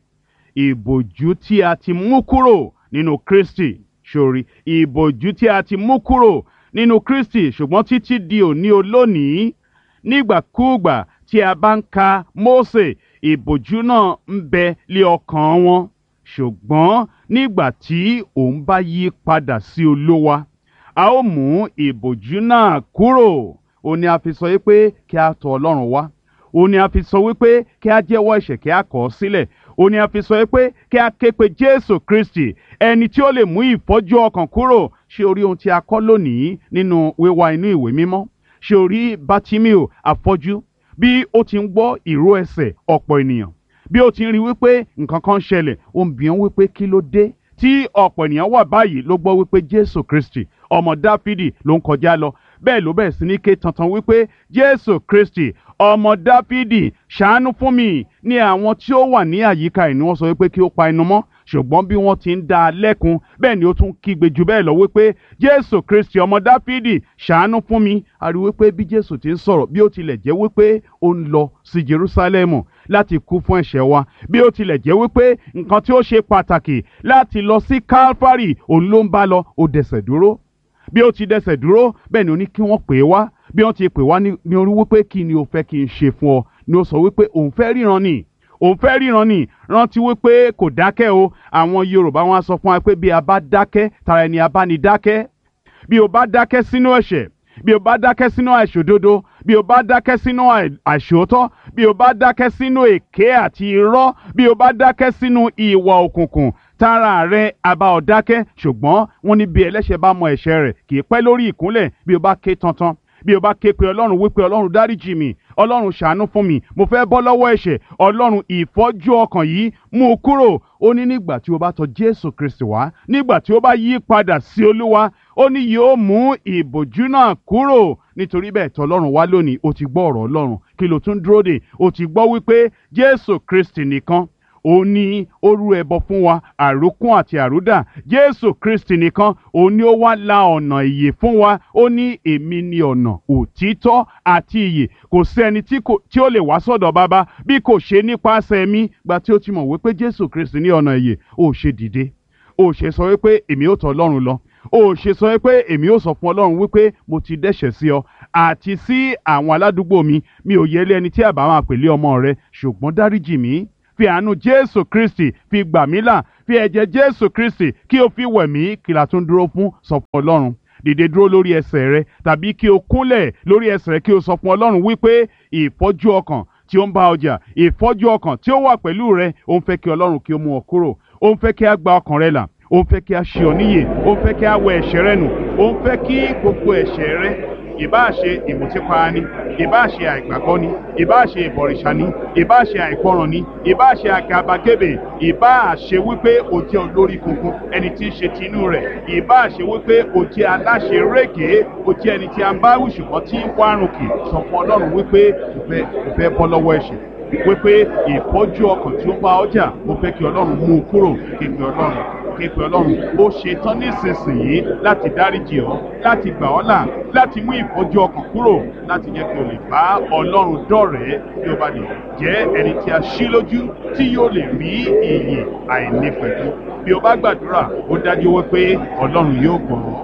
ìbòjú tí a ti mú kúrò nínú Kristi. Sórí ìbòjú tí a ti mú kúrò nínú Kristi, ṣùgbọ́n títí di òní olónìí, nígbàkúùgbà tí a bá ń ka Mósè, ìbòjú náà ń bẹ lé ọkàn wọn. Ṣùgbọ́n nígbà tí òun bá yí padà sí Olúwa, a ó mú ìbòjú náà kúrò. Ó ní a fi sọ wípé kí a tọ̀ Ọlọ́run wá. Ó ní a fi sọ wípé kí a jẹ́wọ́ ẹ̀ṣẹ̀, kí a kọ̀ ọ́ sílẹ̀. Ó ní a fi sọ wípé kí a ké pe Jésù Kristi, ẹni tí ó lè mú ìfọ́jú ọkàn kúrò. Ṣé o rí ohun tí a kọ́ lónìí nínú wíwá inú ìwé mímọ́? Ṣé o rí Bátíméò afọ́jú bí ó ti ń gbọ́ ìró ẹsẹ̀ ọ̀pọ̀ ènìyàn, bí ó ti ń rí wípé nǹkan kan ṣẹlẹ̀, ó ń bi wọ́n wípé kí ló dé tí ọ̀pọ̀ ènìyàn wà báyìí? Ló gbọ́ wípé Jésù Kristi ọmọ Dáfídì ló ń kọjá lọ. Bẹ́ẹ̀ ló bẹ̀rẹ̀ sí ní ké tantan wípé Jésù Kristi ọmọ Dáfídì, ṣàánú fún mi. Ní àwọn tí ó wà ní àyíká ẹ̀ ni wọ́n sọ wípé kí ó pa ẹnu mọ́. Ṣùgbọ́n bí wọ́n ti ń dá a lẹ́kun, bẹ́ẹ̀ ni ó tún kígbe jù bẹ́ẹ̀ lọ wípé Jésù Kristi ọmọ Dáfídì, ṣàánú fún mi. A rí wípé bí Jésù ti ń sọ̀rọ̀, bí ó tilẹ̀ jẹ́ wípé ó ń lọ sí Jerúsálẹ́mù láti kú fún ẹ̀ṣẹ̀ wa, bí ó tilẹ̀ jẹ́ wípé nǹkan tí ó ṣe pàtàkì láti lọ sí Kálfárì òun ló ń bá lọ, ó dẹsẹ̀ dúró. Bí ó ti dẹsẹ̀ dúró, bẹ́ẹ̀ ni ó ní kí wọ́n pè é wá. Bí wọ́n ti pè wá ní orí wípé kí ni o fẹ́ kí n ṣe fún ọ, ni ó sọ wípé òun fẹ́ ríran ni, òun fẹ́ ríran ni. Rántí wípé kò dákẹ́ o. Àwọn Yorùbá wọn á sọ fún wa pé bí a bá dákẹ́, tara ẹni a bá ní dákẹ́. Bí o bá dákẹ́ sínú ẹ̀ṣẹ̀, bí o bá dákẹ́ sínú àìṣòdodo, bí o bá dákẹ́ sínú àìṣòótọ́, bí o bá dákẹ́ sínú èké àti irọ́, bí o bá dákẹ́ sínú ìwà òkùnkùn, tara rẹ àbá ọ dákẹ́. Ṣùgbọ́n wọ́n ní bí ẹlẹ́ṣẹ̀ bá mọ ẹ̀ṣẹ̀ rẹ̀, kì í pẹ́ lórí ìkúnlẹ̀. Bí o bá ké tantan, bí o bá ké pe Ọlọ́run wípé Ọlọ́run dáríjì mi, Ọlọ́run ṣàánú fún mi, mo fẹ́ bọ́ lọ́wọ́ ẹ̀ṣẹ̀, Ọlọ́run ìfọ́jú ọkàn yìí mú u kúrò. Ó ní nígbà tí o bá tọ̀ Jésù Kristi wá, nígbà tí o bá yí padà sí Olúwa, ó ní yóò mú ìbòjú náà kúrò. Nítorí bẹ́ẹ̀ tọ̀ Ọlọ́run wá lónìí, o ti gbọ́ ọ̀rọ̀ Ọlọ́run, kí ló tún dúró dè? O ti gbọ́ wípé Jésù Kristi nìkan ó ní ó rú ẹbọ fún wa, àrókún àti àrúdà. Jésù Kristi nìkan ó ní ó wá la ọ̀nà ìyè fún wa. Ó ní èmi ni ọ̀nà, òtítọ́ àti ìyè. Kò sí ẹni tí ó lè wá sọ́dọ̀ Baba bí kò ṣe nípasẹ̀ mi. Gbà tí ó ti mọ̀ wípé Jésù Kristi ní ọ̀nà ìyè, ó ṣe dìde, ó ṣe sọ wípé èmi ó tọ̀ Ọlọ́run lọ, ó ṣe sọ wípé èmi ó sọ fún Ọlọ́run wípé mo ti dẹ́ṣẹ̀ sí ọ àti sí àwọn aládùúgbò mi ò yẹ lé ẹni tí àbá máa pèlé ọmọ rẹ, ṣùgbọ́n dáríjì mí, fi àánú Jésù Kristi fi gbà mí là, fi ẹ̀jẹ̀ Jésù Kristi kí o fi wẹ̀ mí, kí la tún dúró fún? Sọ fún Ọlọ́run. Dìde dúró lórí ẹsẹ̀ rẹ, tàbí kí o kúnlẹ̀ lórí ẹsẹ̀ rẹ kí o sọ fún Ọlọ́run wípé ìfọ́jú ọkàn tí ó ń bá ọjà, ìfọ́jú ọkàn tí ó wà pẹ̀lú rẹ, ó ń fẹ́ kí Ọlọ́run kí ó mú ọ kúrò. Ó ń fẹ́ kí a gba ọkàn rẹ là, ó ń fẹ́ kí a ṣe ọ níyè, ó ń fẹ́ kí a wẹ ẹ̀ṣẹ̀ rẹ nù, ó ń fẹ́ kí gbogbo ẹ̀ṣẹ̀ rẹ, ìbáà ṣe ìmùtípara ni, ìbáà ṣe àìgbàgbọ́ ni, ìbáà ṣe ìbọ̀rìṣà ni, ìbáà ṣe àìgbọràn ni, ìbáà ṣe àgàbàgebè, ìbáà ṣe wípé o jẹ́ olórí kunkun, ẹni tí ń ṣe tinú rẹ̀, ìbáà ṣe wípé o jẹ́ aláṣẹ rékèé, o jẹ́ ẹni tí a ń bá wí ṣùgbọ́n tí ń wárùn kì, sọ fún Ọlọ́run wípé o fẹ́ bọ́ lọ́wọ́ ẹ̀ṣẹ̀, wípé ìfọ́jú ọkàn tí ó ń bá ọjà, mo fẹ́ kí Ọlọ́run mú un kúrò. Képe Ọlọ́run, ó ṣe tán nísinsìnyí láti dáríjì ọ́, láti gbà ọ́ là, láti mú ìfọ́jú ọkàn kúrò, láti jẹ́ kí o lè bá Ọlọ́run dọ̀rẹ́, kí o bá lè jẹ́ ẹni tí a ṣí lójú, tí yóò lè rí ìyè àìnípẹ̀kun. Bí o bá gbàdúrà, ó dájú wípé Ọlọ́run yóò gbọ́ ọ́.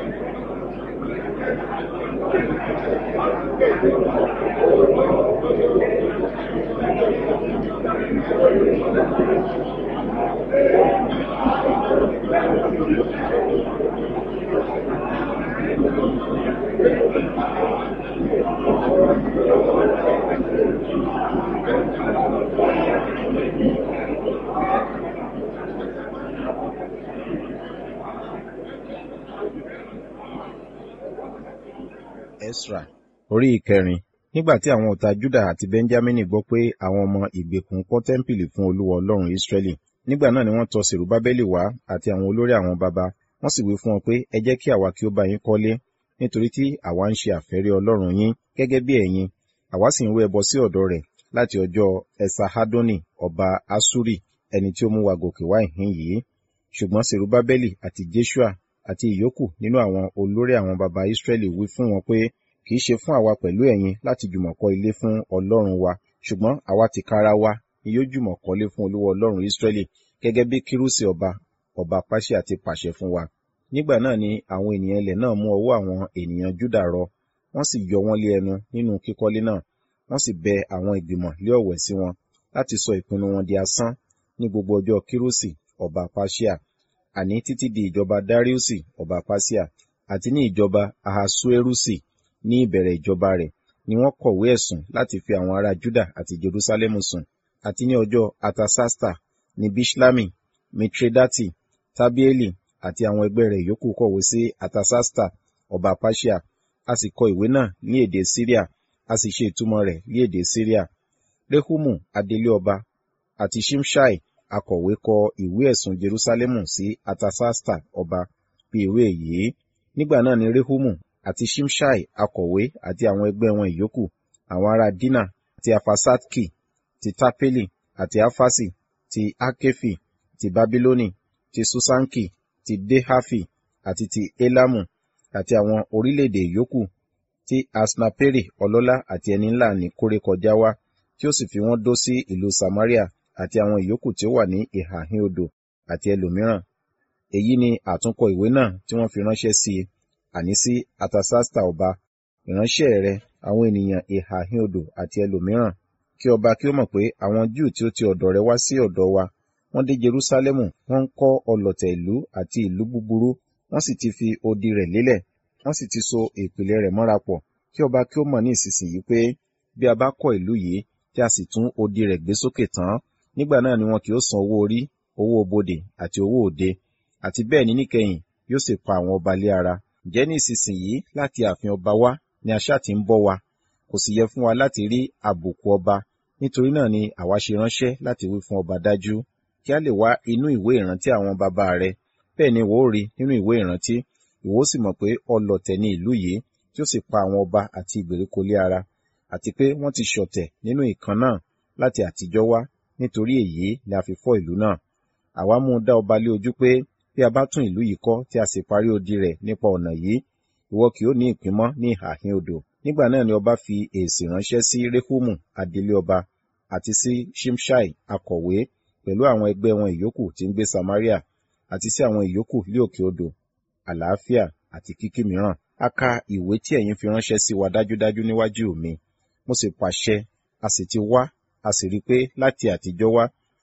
Esra orí ìkẹrin. Nígbà tí àwọn ọ̀tá Júdà àti Bẹ́ńjámínì gbọ́ pé àwọn ọmọ ìgbèkùn kọ́ tẹ́ḿpìlì fún Olúwa Ọlọ́run Ísírẹ́lì, nígbà náà ni wọ́n tọ̀ Sèrúbábẹ́lì wá àti àwọn olórí àwọn baba, wọ́n sì wí fún wọn pé, ẹ jẹ́ kí àwa kí ó bá yín kọ́lé, nítorí tí àwa ń ṣe àfẹ́rí Ọlọ́run yín gẹ́gẹ́ bí ẹ̀yin, àwa sì ń rú ẹbọ sí ọ̀dọ̀ rẹ̀ láti ọjọ́ Esarhadoni ọba Aṣuri, ẹni tí ó mú wa gòkè wá ìhín yìí. Ṣùgbọ́n Sèrúbábẹ́lì àti Jeṣua àti ìyókù nínú àwọn olórí àwọn baba Ísírẹ́lì wí fún wọn pé, kì í ṣe fún àwa pẹ̀lú ẹ̀yin láti jùmọ̀ kọ́ ilé fún Ọlọ́run wa, ṣùgbọ́n àwa tìkára wa ni yóò jùmọ̀ kọ́lé fún Olúwa Ọlọ́run Ísírẹ́lì, gẹ́gẹ́ bí Kírúsì ọba Páṣíà ti pàṣẹ fún wa. Nígbà náà ni àwọn ènìyàn ilẹ̀ náà mú ọwọ́ àwọn ènìyàn Júdà rọ, wọ́n sì yọ wọ́n lé ẹnu nínú kíkọ́lé náà, wọ́n sì bẹ àwọn ìgbìmọ̀ lé ọ̀wẹ̀ sí wọn láti sọ ìpinnu wọn di asán ní gbogbo ọjọ́ Kírúsì ọba Páṣíà, àní títí di ìjọba Dáríùsì ọba Páṣíà, àti ní ìjọba Ahasuérusi ní ìbẹ̀rẹ̀ ìjọba rẹ̀ ni wọ́n kọ̀wé ẹ̀sùn láti fi àwọn ará Júdà àti Jerúsálẹ́mù sùn, àti ní ọjọ́ Artasasta ní Biṣlami, Mitredati, Tabieli àti àwọn ẹgbẹ́ rẹ̀ yòókù kọ̀wé sí Artasasta ọba Páṣíà, a sì kọ ìwé náà ní èdè Síríà, a sì ṣe ìtumọ̀ rẹ̀ ní èdè Síríà. Rehumu adelé ọba àti Ṣimṣai akọ̀wé kọ ìwé ẹ̀sùn Jerúsálẹ́mù sí Artasasta ọba bí ìwé yìí. Nígbà náà ni Rehumu àti Ṣimṣai akọ̀wé àti àwọn ẹgbẹ́ wọn ìyókù, àwọn ará Dina, ti Afasatki, ti Tapeli, àti Afasi, ti Akefi, ti Babiloni, ti Susanki, ti Dehafi, àti ti Elamu, àti àwọn orílẹ̀-èdè ìyókù, tí Asnaperi ọlọ́lá àti ẹni ńlá ní kórè kọjá wá, tí ó sì fi wọ́n dó sí ìlú Samaria, àti àwọn ìyókù tí ó wà ní ìhà ìhín odò, àti ẹlòmíràn. Èyí ni àtúnkọ ìwé náà tí wọ́n fi ránṣẹ́ sí i, àní sí Artasasta ọba, ìránṣẹ́ rẹ̀, àwọn ènìyàn ìhà ìhín odò àti ẹlòmíràn, kí ọba kí ó mọ̀ pé àwọn Júù tí ó ti ọ̀dọ̀ rẹ̀ wá sí ọ̀dọ̀ wa, wọ́n dé Jerúsálẹ́mù, wọ́n ń kọ́ ọlọ̀tẹ̀ ìlú àti ìlú búburú, wọ́n sì ti fi odi rẹ̀ lélẹ̀, wọ́n sì ti so ìpìlẹ̀ rẹ̀ mọ́ra pọ̀, kí ọba kí ó mọ̀ ní ìsinsìnyí pé bí a bá kọ́ ìlú yìí tí a sì tún odi rẹ̀ gbé sókè tán, nígbà náà ni wọn kì yóò san owó orí, owó bodè àti owó òde, àti bẹ́ẹ̀ ni níkẹyìn yóò sì pa àwọn ọba lé ara. Ǹjẹ́ ní ìsinsìnyí láti ààfin ọba wá ni aṣá ti ń bọ́ wa, kò sì yẹ fún wa láti rí àbùkù ọba, nítorí náà ni àwa ṣe ránṣẹ́ láti wí fún ọba dájú, kí a lè wá inú ìwé ìrántí àwọn baba rẹ̀, bẹ́ẹ̀ ni ìwọ ó rí nínú ìwé ìrántí, ìwọ ó sì mọ̀ pé ọlọ̀tẹ̀ ni ìlú yìí, tí ó sì pa àwọn ọba àti ìgbèríko lé ara, àti pé wọ́n ti ṣọ̀tẹ̀ nínú ìkan náà láti àtijọ́ wá, nítorí èyí ni a fi fọ́ ìlú náà. Àwa mú un dá ọba lé ojú pé bí a bá tún ìlú yìí kọ́ tí a sì parí odi rẹ̀ nípa ọ̀nà yìí, ìwọ kì yóò ní ìpín mọ́ ní ìhà ìhín odò. Nígbà náà ni ọba fi èsì ránṣẹ́ sí Rehumu adelé ọba àti sí Ṣimṣai akọ̀wé pẹ̀lú àwọn ẹgbẹ́ wọn ìyókù tí ń gbé Samaria, àti sí àwọn ìyókù lé òkè odò, àlàáfíà àti kíkí mìíràn. A ka ìwé tí ẹ̀yin fi ránṣẹ́ sí wa dájúdájú níwájú mi, mo sì pàṣẹ, a sì ti wá, a sì rí pé láti àtijọ́ wá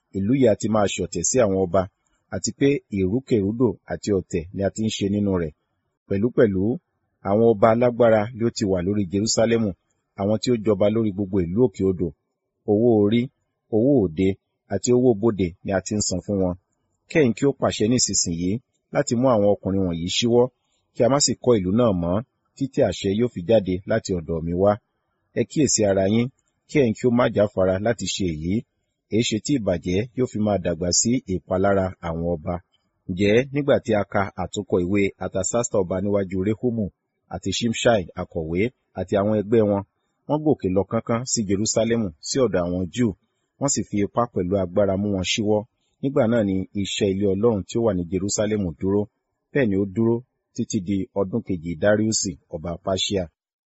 ìlú yìí a ti máa ṣọ̀tẹ̀ sí àwọn ọba, àti pé ìrúkèrúdò àti ọ̀tẹ̀ ni a ti ń ṣe nínú rẹ̀. Pẹ̀lúpẹ̀lú àwọn ọba alágbára ló ti wà lórí Jerúsálẹ́mù, àwọn tí ó jọba lórí gbogbo ìlú òkè odò. Owó orí, owó òde àti owó bodè ni a ti ń san fún wọn. Kẹ́yìn kí ó pàṣẹ nísinsìnyí láti mú àwọn ọkùnrin wọ̀nyí ṣíwọ́, kí a má sì kọ́ ìlú náà mọ́ títí àṣẹ yóò fi jáde láti ọ̀dọ̀ mi wá. Ẹ kíyèsí ara yín, kí ẹ̀yin kí ó má jáfara láti ṣe èyí. Èéṣe tí ìbàjẹ́ yóò fi máa dàgbà sí ìpalára àwọn ọba? Ǹjẹ́ nígbà tí a ka àtúnkọ ìwé Artasasta ọba níwájú Rehumu àti Ṣimṣai akọ̀wé àti àwọn ẹgbẹ́ wọn, wọ́n gòkè lọ kánkán sí Jerúsálẹ́mù sí ọ̀dọ̀ àwọn Júù, wọ́n sì fi ipá pẹ̀lú agbára mú wọn ṣíwọ́. Nígbà náà ni iṣẹ́ ilé Ọlọ́run tí ó wà ní Jerúsálẹ́mù dúró, bẹ́ẹ̀ ni ó dúró títí di ọdún kejì Dariusi ọba Persia.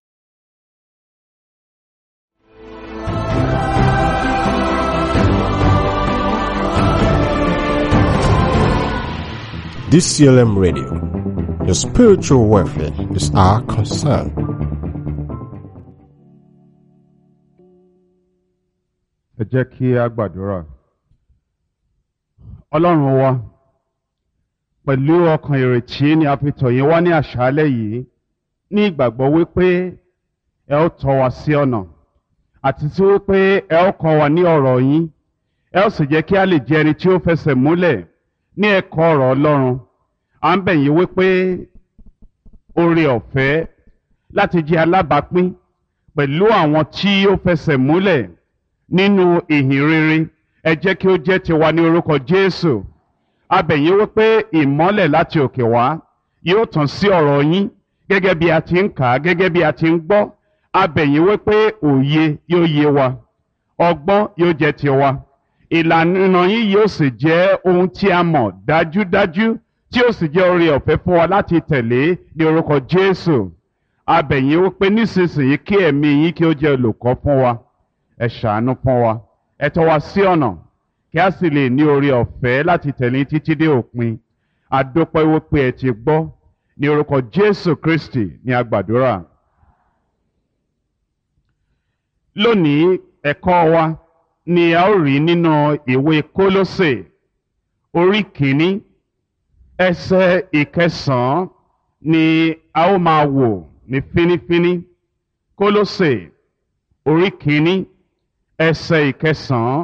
DCLM Radio. Your spiritual welfare is our concern. Ẹ jẹ́ kí a gbàdúrà. Ọlọ́run wa, pẹ̀lú ọkàn ìrètí ni a fi tọ̀ yín wá ní àṣálẹ́ yìí, ní ìgbàgbọ́ wípé ẹ ó tọ́ wa sí ọ̀nà, àti tí wípé ẹ ó kọ́ wa ní ọ̀rọ̀ yín, ẹ ó sì jẹ́ kí a lè jẹ́ ẹni tí ó fẹsẹ̀ múlẹ̀ ní ẹ̀kọ́ ọ̀rọ̀ Ọlọ́run. À ń bẹ̀ yín wípé oore ọ̀fẹ́ láti jẹ́ alábàápín pẹ̀lú àwọn tí ó fẹsẹ̀ múlẹ̀ nínú ìhìn rere, ẹ jẹ́ kí ó jẹ́ tiwa ní orúkọ Jésù. A bẹ̀ yín wípé ìmọ́lẹ̀ láti òkè wá yóò tàn sí ọ̀rọ̀ yín gẹ́gẹ́ bí a ti ń kà á, gẹ́gẹ́ bí a ti ń gbọ́. A bẹ̀ yín wípé òye yóò yé wa, ọgbọ́n yóò jẹ́ tiwa, ìlànà yín yóò sì jẹ́ ohun tí a mọ̀ dájúdájú, tí ó sì jẹ́ oore ọ̀fẹ́ fún wa láti tẹ̀lé ní orúkọ Jésù. A bẹ̀ yín wípé nísinsìnyí kí ẹ̀mí yín kí ó jẹ́ olùkọ́ fún wa. Ẹ ṣàánú fún wa, ẹ tọ́ wa sí ọ̀nà, kí a sì lè ní oore ọ̀fẹ́ láti tẹ̀lé títí dé òpin. A dúpẹ́ wípé ẹ ti gbọ́, ní orúkọ Jésù Kristi ni a gbàdúrà. Lónìí ẹ̀kọ́ wa ni a ó rí nínú ìwé Kólósè orí kìíní, ẹsẹ̀ ìkẹsàn-án ni a ó máa wò ní fínífíní. Kólósè orí kìíní, ẹsẹ̀ ìkẹsàn-án.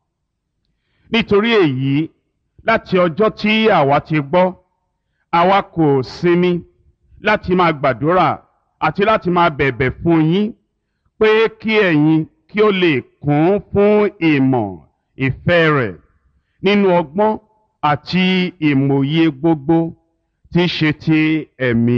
Nítorí èyí, láti ọjọ́ tí àwa ti gbọ́, àwa kò sinmi láti máa gbàdúrà àti láti máa bẹ̀bẹ̀ fún yín, pé kí ẹ̀yin kí ó lè kún fún ìmọ̀ ìfẹ́ rẹ̀ nínú ọgbọ́n àti ìmòye gbogbo tí í ṣe ti ẹ̀mí.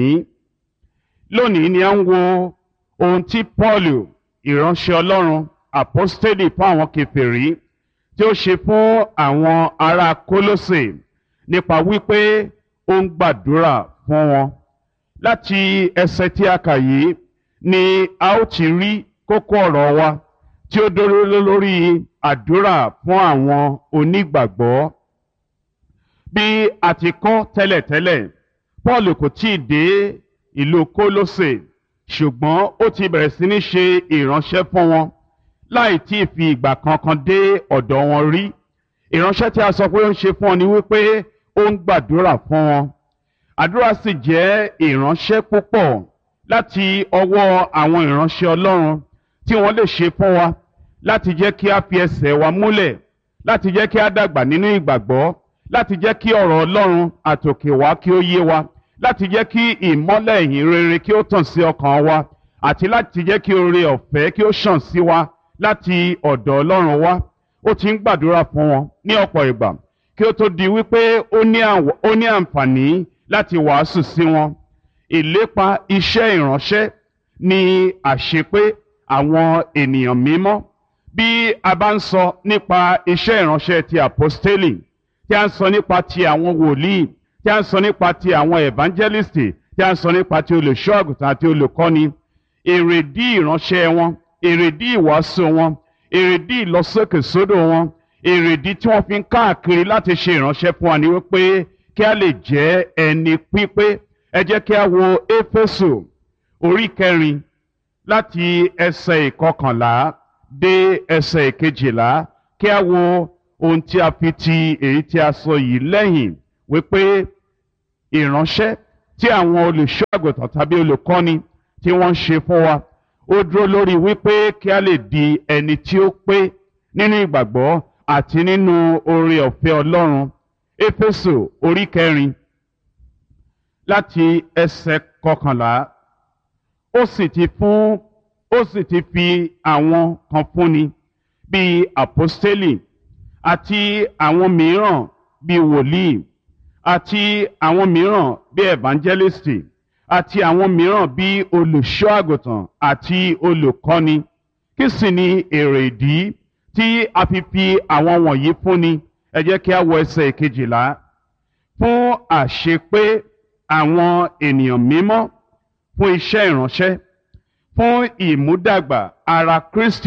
Lónìí ni a ń wo ohun tí Pọ́ọ̀lù, ìránṣẹ́ Ọlọ́run, àpọ́stélì fún àwọn kèfèrí, tí ó ṣe fún àwọn ará Kólósè nípa wípé ó ń gbàdúrà fún wọn. Láti ẹsẹ̀ tí a kà yìí ni a ó ti rí kókó ọ̀rọ̀ wa tí ó dúró lórí àdúrà fún àwọn onígbàgbọ́. Bí a ti kọ́ tẹ́lẹ̀tẹ́lẹ̀, Pọ́ọ̀lù kò tíì dé ìlú Kólósè, ṣùgbọ́n ó ti bẹ̀rẹ̀ sí ní ṣe ìránṣẹ́ fún wọn láì tí ì fi ìgbà kankan dé ọ̀dọ̀ wọn rí. Ìránṣẹ́ tí a sọ pé ó ń ṣe fún wọn ni wípé ó ń gbàdúrà fún wọn. Àdúrà sì jẹ́ ìránṣẹ́ púpọ̀ láti ọwọ́ àwọn ìránṣẹ́ Ọlọ́run tí wọ́n lè ṣe fún wa láti jẹ́ kí a fi ẹsẹ̀ wa múlẹ̀, láti jẹ́ kí a dàgbà nínú ìgbàgbọ́, láti jẹ́ kí ọ̀rọ̀ Ọlọ́run àtòkè wá kí ó yé wa, láti jẹ́ kí ìmọ́lẹ̀ ìhìn rere kí ó tàn sí ọkàn wa, àti láti jẹ́ kí oore ọ̀fẹ́ kí ó ṣàn sí wa láti ọ̀dọ̀ Ọlọ́run wá. Ó ti ń gbàdúrà fún wọn ní ọ̀pọ̀ ìgbà kí ó tó di wípé ó ní àǹfààní láti wàásù sí wọn. Ìlépa iṣẹ́ ìránṣẹ́ ni àṣepé àwọn ènìyàn mímọ́. Bí a bá ń sọ nípa iṣẹ́ ìránṣẹ́ ti àpọ́stélì, tí a ń sọ nípa ti àwọn wòlíì, tí a ń sọ nípa ti àwọn evangelisti, tí a ń sọ nípa ti olùṣọ́ àgùntàn àti olùkọ́ni, èrèdí ìránṣẹ́ wọn, èrèdí ìwàásù wọn, èrèdí ìlọsókèsódò wọn, èrèdí tí wọ́n fi ń káàkiri láti ṣe ìránṣẹ́ fún wa ni wípé kí a lè jẹ́ ẹni pípé. Ẹ jẹ́ kí a wo Éfésù orí 4 láti ẹsẹ̀ 11 dé ẹsẹ̀ 12, kí a wo ohun tí a fi ti èyí tí a sọ yìí lẹ́yìn wípé ìránṣẹ́ tí àwọn olùṣọ́ àgùntàn tàbí olùkọ́ni tí wọ́n ń ṣe fún wa ó dúró lórí wípé kí a lè di ẹni tí ó pé nínú ìgbàgbọ́ àti nínú oore ọ̀fẹ́ Ọlọ́run. Éfésù orí 4 láti ẹsẹ̀ 11 ó sì ti fi àwọn kan fúnni bíi àpọ́stélì àti àwọn mìíràn bíi wòlíì àti àwọn mìíràn bíi evangelisti àti àwọn mìíràn bíi olùṣọ́ àgùntàn àti olùkọ́ni. Kí sì ni èrè ìdí tí a fi àwọn wọ̀nyí fúnni? Ẹ jẹ́ kí a wo ẹsẹ̀ 12. Fún àṣepé àwọn ènìyàn mímọ́, fún iṣẹ́ ìránṣẹ́, fún ìmúdàgbà ara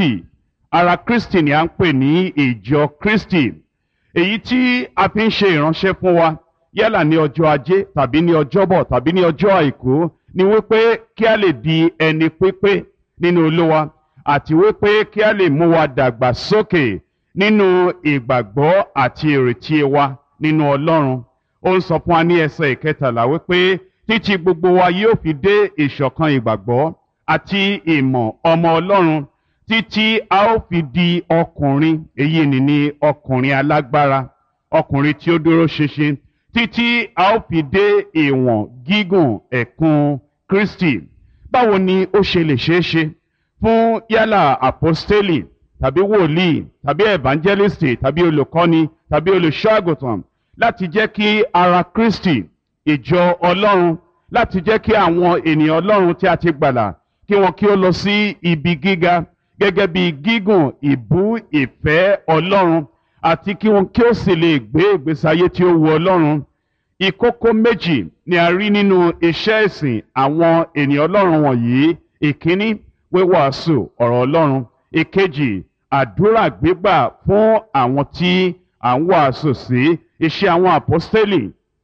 Kristi ni à ń pè ní ìjọ Kristi, èyí tí a fi ń ṣe ìránṣẹ́ fún wa yálà ní ọjọ́ ajé tàbí ní ọjọ́bọ̀ tàbí ní ọjọ́ àìkú, ni wípé kí a lè di ẹni pípé nínú Olúwa àti wípé kí a lè mú wa dàgbà sókè nínú ìgbàgbọ́ àti ìrètí wa nínú Ọlọ́run. Ó ń sọ fún wa ní ẹsẹ̀ 13 wípé títí gbogbo wa yóò fi dé ìṣọ̀kan ìgbàgbọ́ àti ìmọ̀ ọmọ Ọlọ́run, títí a ó fi di ọkùnrin, èyí ni ọkùnrin alágbára, ọkùnrin tí ó dúró ṣinṣin, títí a ó fi dé ìwọ̀n gígùn ẹ̀kún Kristi. Báwo ni ó ṣe lè ṣeé ṣe fún yálà àpọ́stélì tàbí wòlíì tàbí evangelisti tàbí olùkọ́ni tàbí olùṣọ́ àgùntàn láti jẹ́ kí ara Kristi, ìjọ Ọlọ́run, láti jẹ́ kí àwọn ènìyàn Ọlọ́run tí a ti gbàlà kí wọn kí ó lọ sí ibi gíga gẹ́gẹ́ bí gígùn ìbú ìfẹ́ Ọlọ́run, àti kí wọn kí ó sì lè gbé ìgbésí ayé tí ó wu Ọlọ́run? Ìkókó méjì ni a rí nínú iṣẹ́ ìsìn àwọn ènìyàn Ọlọ́run wọ̀nyí. Ìkíní, wíwàásù ọ̀rọ̀ Ọlọ́run. Ìkejì, àdúrà gbígbà fún àwọn tí à ń wàásù sí. Iṣẹ́ àwọn àpọ́stélì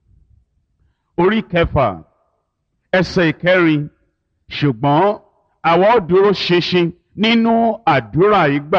orí 6 ẹsẹ̀ 4. Ṣùgbọ́n àwa ó dúró ṣinṣin nínú àdúrà ìgbà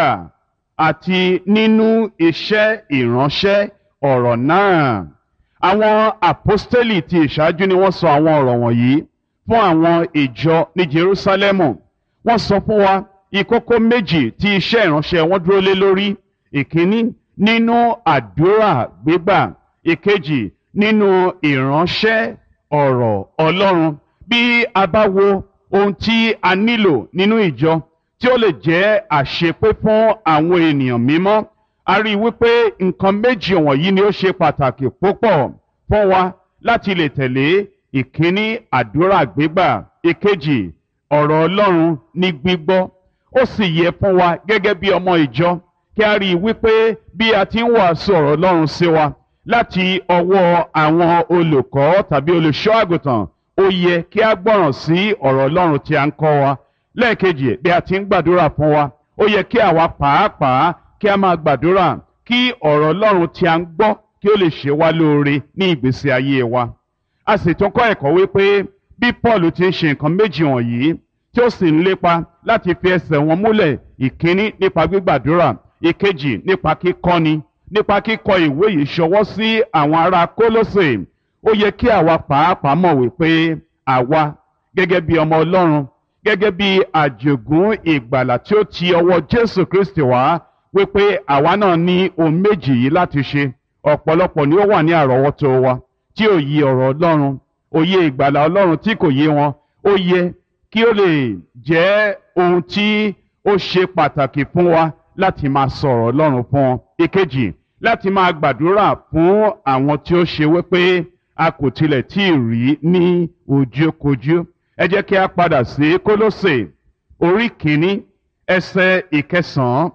àti nínú iṣẹ́ ìránṣẹ́ ọ̀rọ̀ náà. Àwọn àpọ́stélì ti ìṣáájú ni wọ́n sọ àwọn ọ̀rọ̀ wọ̀nyí fún àwọn ìjọ ní Jerúsálẹ́mù. Wọ́n sọ fún wa ìkókó méjì tí iṣẹ́ ìránṣẹ́ wọn dúró lé lórí. Ìkíní, nínú àdúrà gbígbà. Ìkejì, nínú ìránṣẹ́ ọ̀rọ̀ Ọlọ́run. Bí a bá wo ohun tí a nílò nínú ìjọ tí ó lè jẹ́ àṣepé fún àwọn ènìyàn mímọ́, a rí i wípé nǹkan méjì wọ̀nyí ni ó ṣe pàtàkì púpọ̀ fún wa láti lè tẹ̀lé. Ìkíní, àdúrà gbígbà. Ìkejì, ọ̀rọ̀ Ọlọ́run ní gbígbọ́. Ó sì yẹ fún wa gẹ́gẹ́ bí ọmọ ìjọ kí a rí i wípé bí a ti ń wàásù ọ̀rọ̀ Ọlọ́run sí wa láti ọwọ́ àwọn olùkọ́ tàbí olùṣọ́ àgùntàn, ó yẹ kí a gbọ́ràn sí ọ̀rọ̀ Ọlọ́run tí a ń kọ́ wa. Lẹ́ẹ̀kejì, bí a ti ń gbàdúrà fún wa, ó yẹ kí àwa pàápàá kí a máa gbàdúrà kí ọ̀rọ̀ Ọlọ́run tí a ń gbọ́ kí ó lè ṣe wá lóore ní ìgbésí ayé wa. A sì tún kọ́ ẹ̀kọ́ wípé bí Paul ti ń ṣe nǹkan méjì wọ̀nyí tí ó sì ń lépa láti fi ẹsẹ̀ wọn múlẹ̀, ìkíní nípa gbígbàdúrà, ìkejì nípa kíkọ́ni, nípa kíkọ ìwé yìí ṣọwọ́ sí àwọn ará Kólósè. Ó yẹ kí àwa pàápàá mọ̀ wípé àwa gẹ́gẹ́ bí ọmọ Ọlọ́run, gẹ́gẹ́ bí àjogún ìgbàlà tí ó ti ọwọ́ Jésù Kristi wá, wípé àwa náà ní ohun méjì yìí láti ṣe. Ọ̀pọ̀lọpọ̀ ni ó wà ní àrọ́wọ́tó wa tí ò yí ọ̀rọ̀ Ọlọ́run, òye ìgbàlà Ọlọ́run tí kò yé wọn. Ó yẹ kí ó lè jẹ́ ohun tí ó ṣe pàtàkì fún wa láti máa sọ̀rọ̀ Ọlọ́run fún wọn. Ìkejì, láti máa gbàdúrà fún àwọn tí ó ṣe wípé a kò tilẹ̀ tí ì rí ní ojúkojú. Ẹ jẹ́ kí a padà sí Kólósè orí 1 ẹsẹ̀ 9.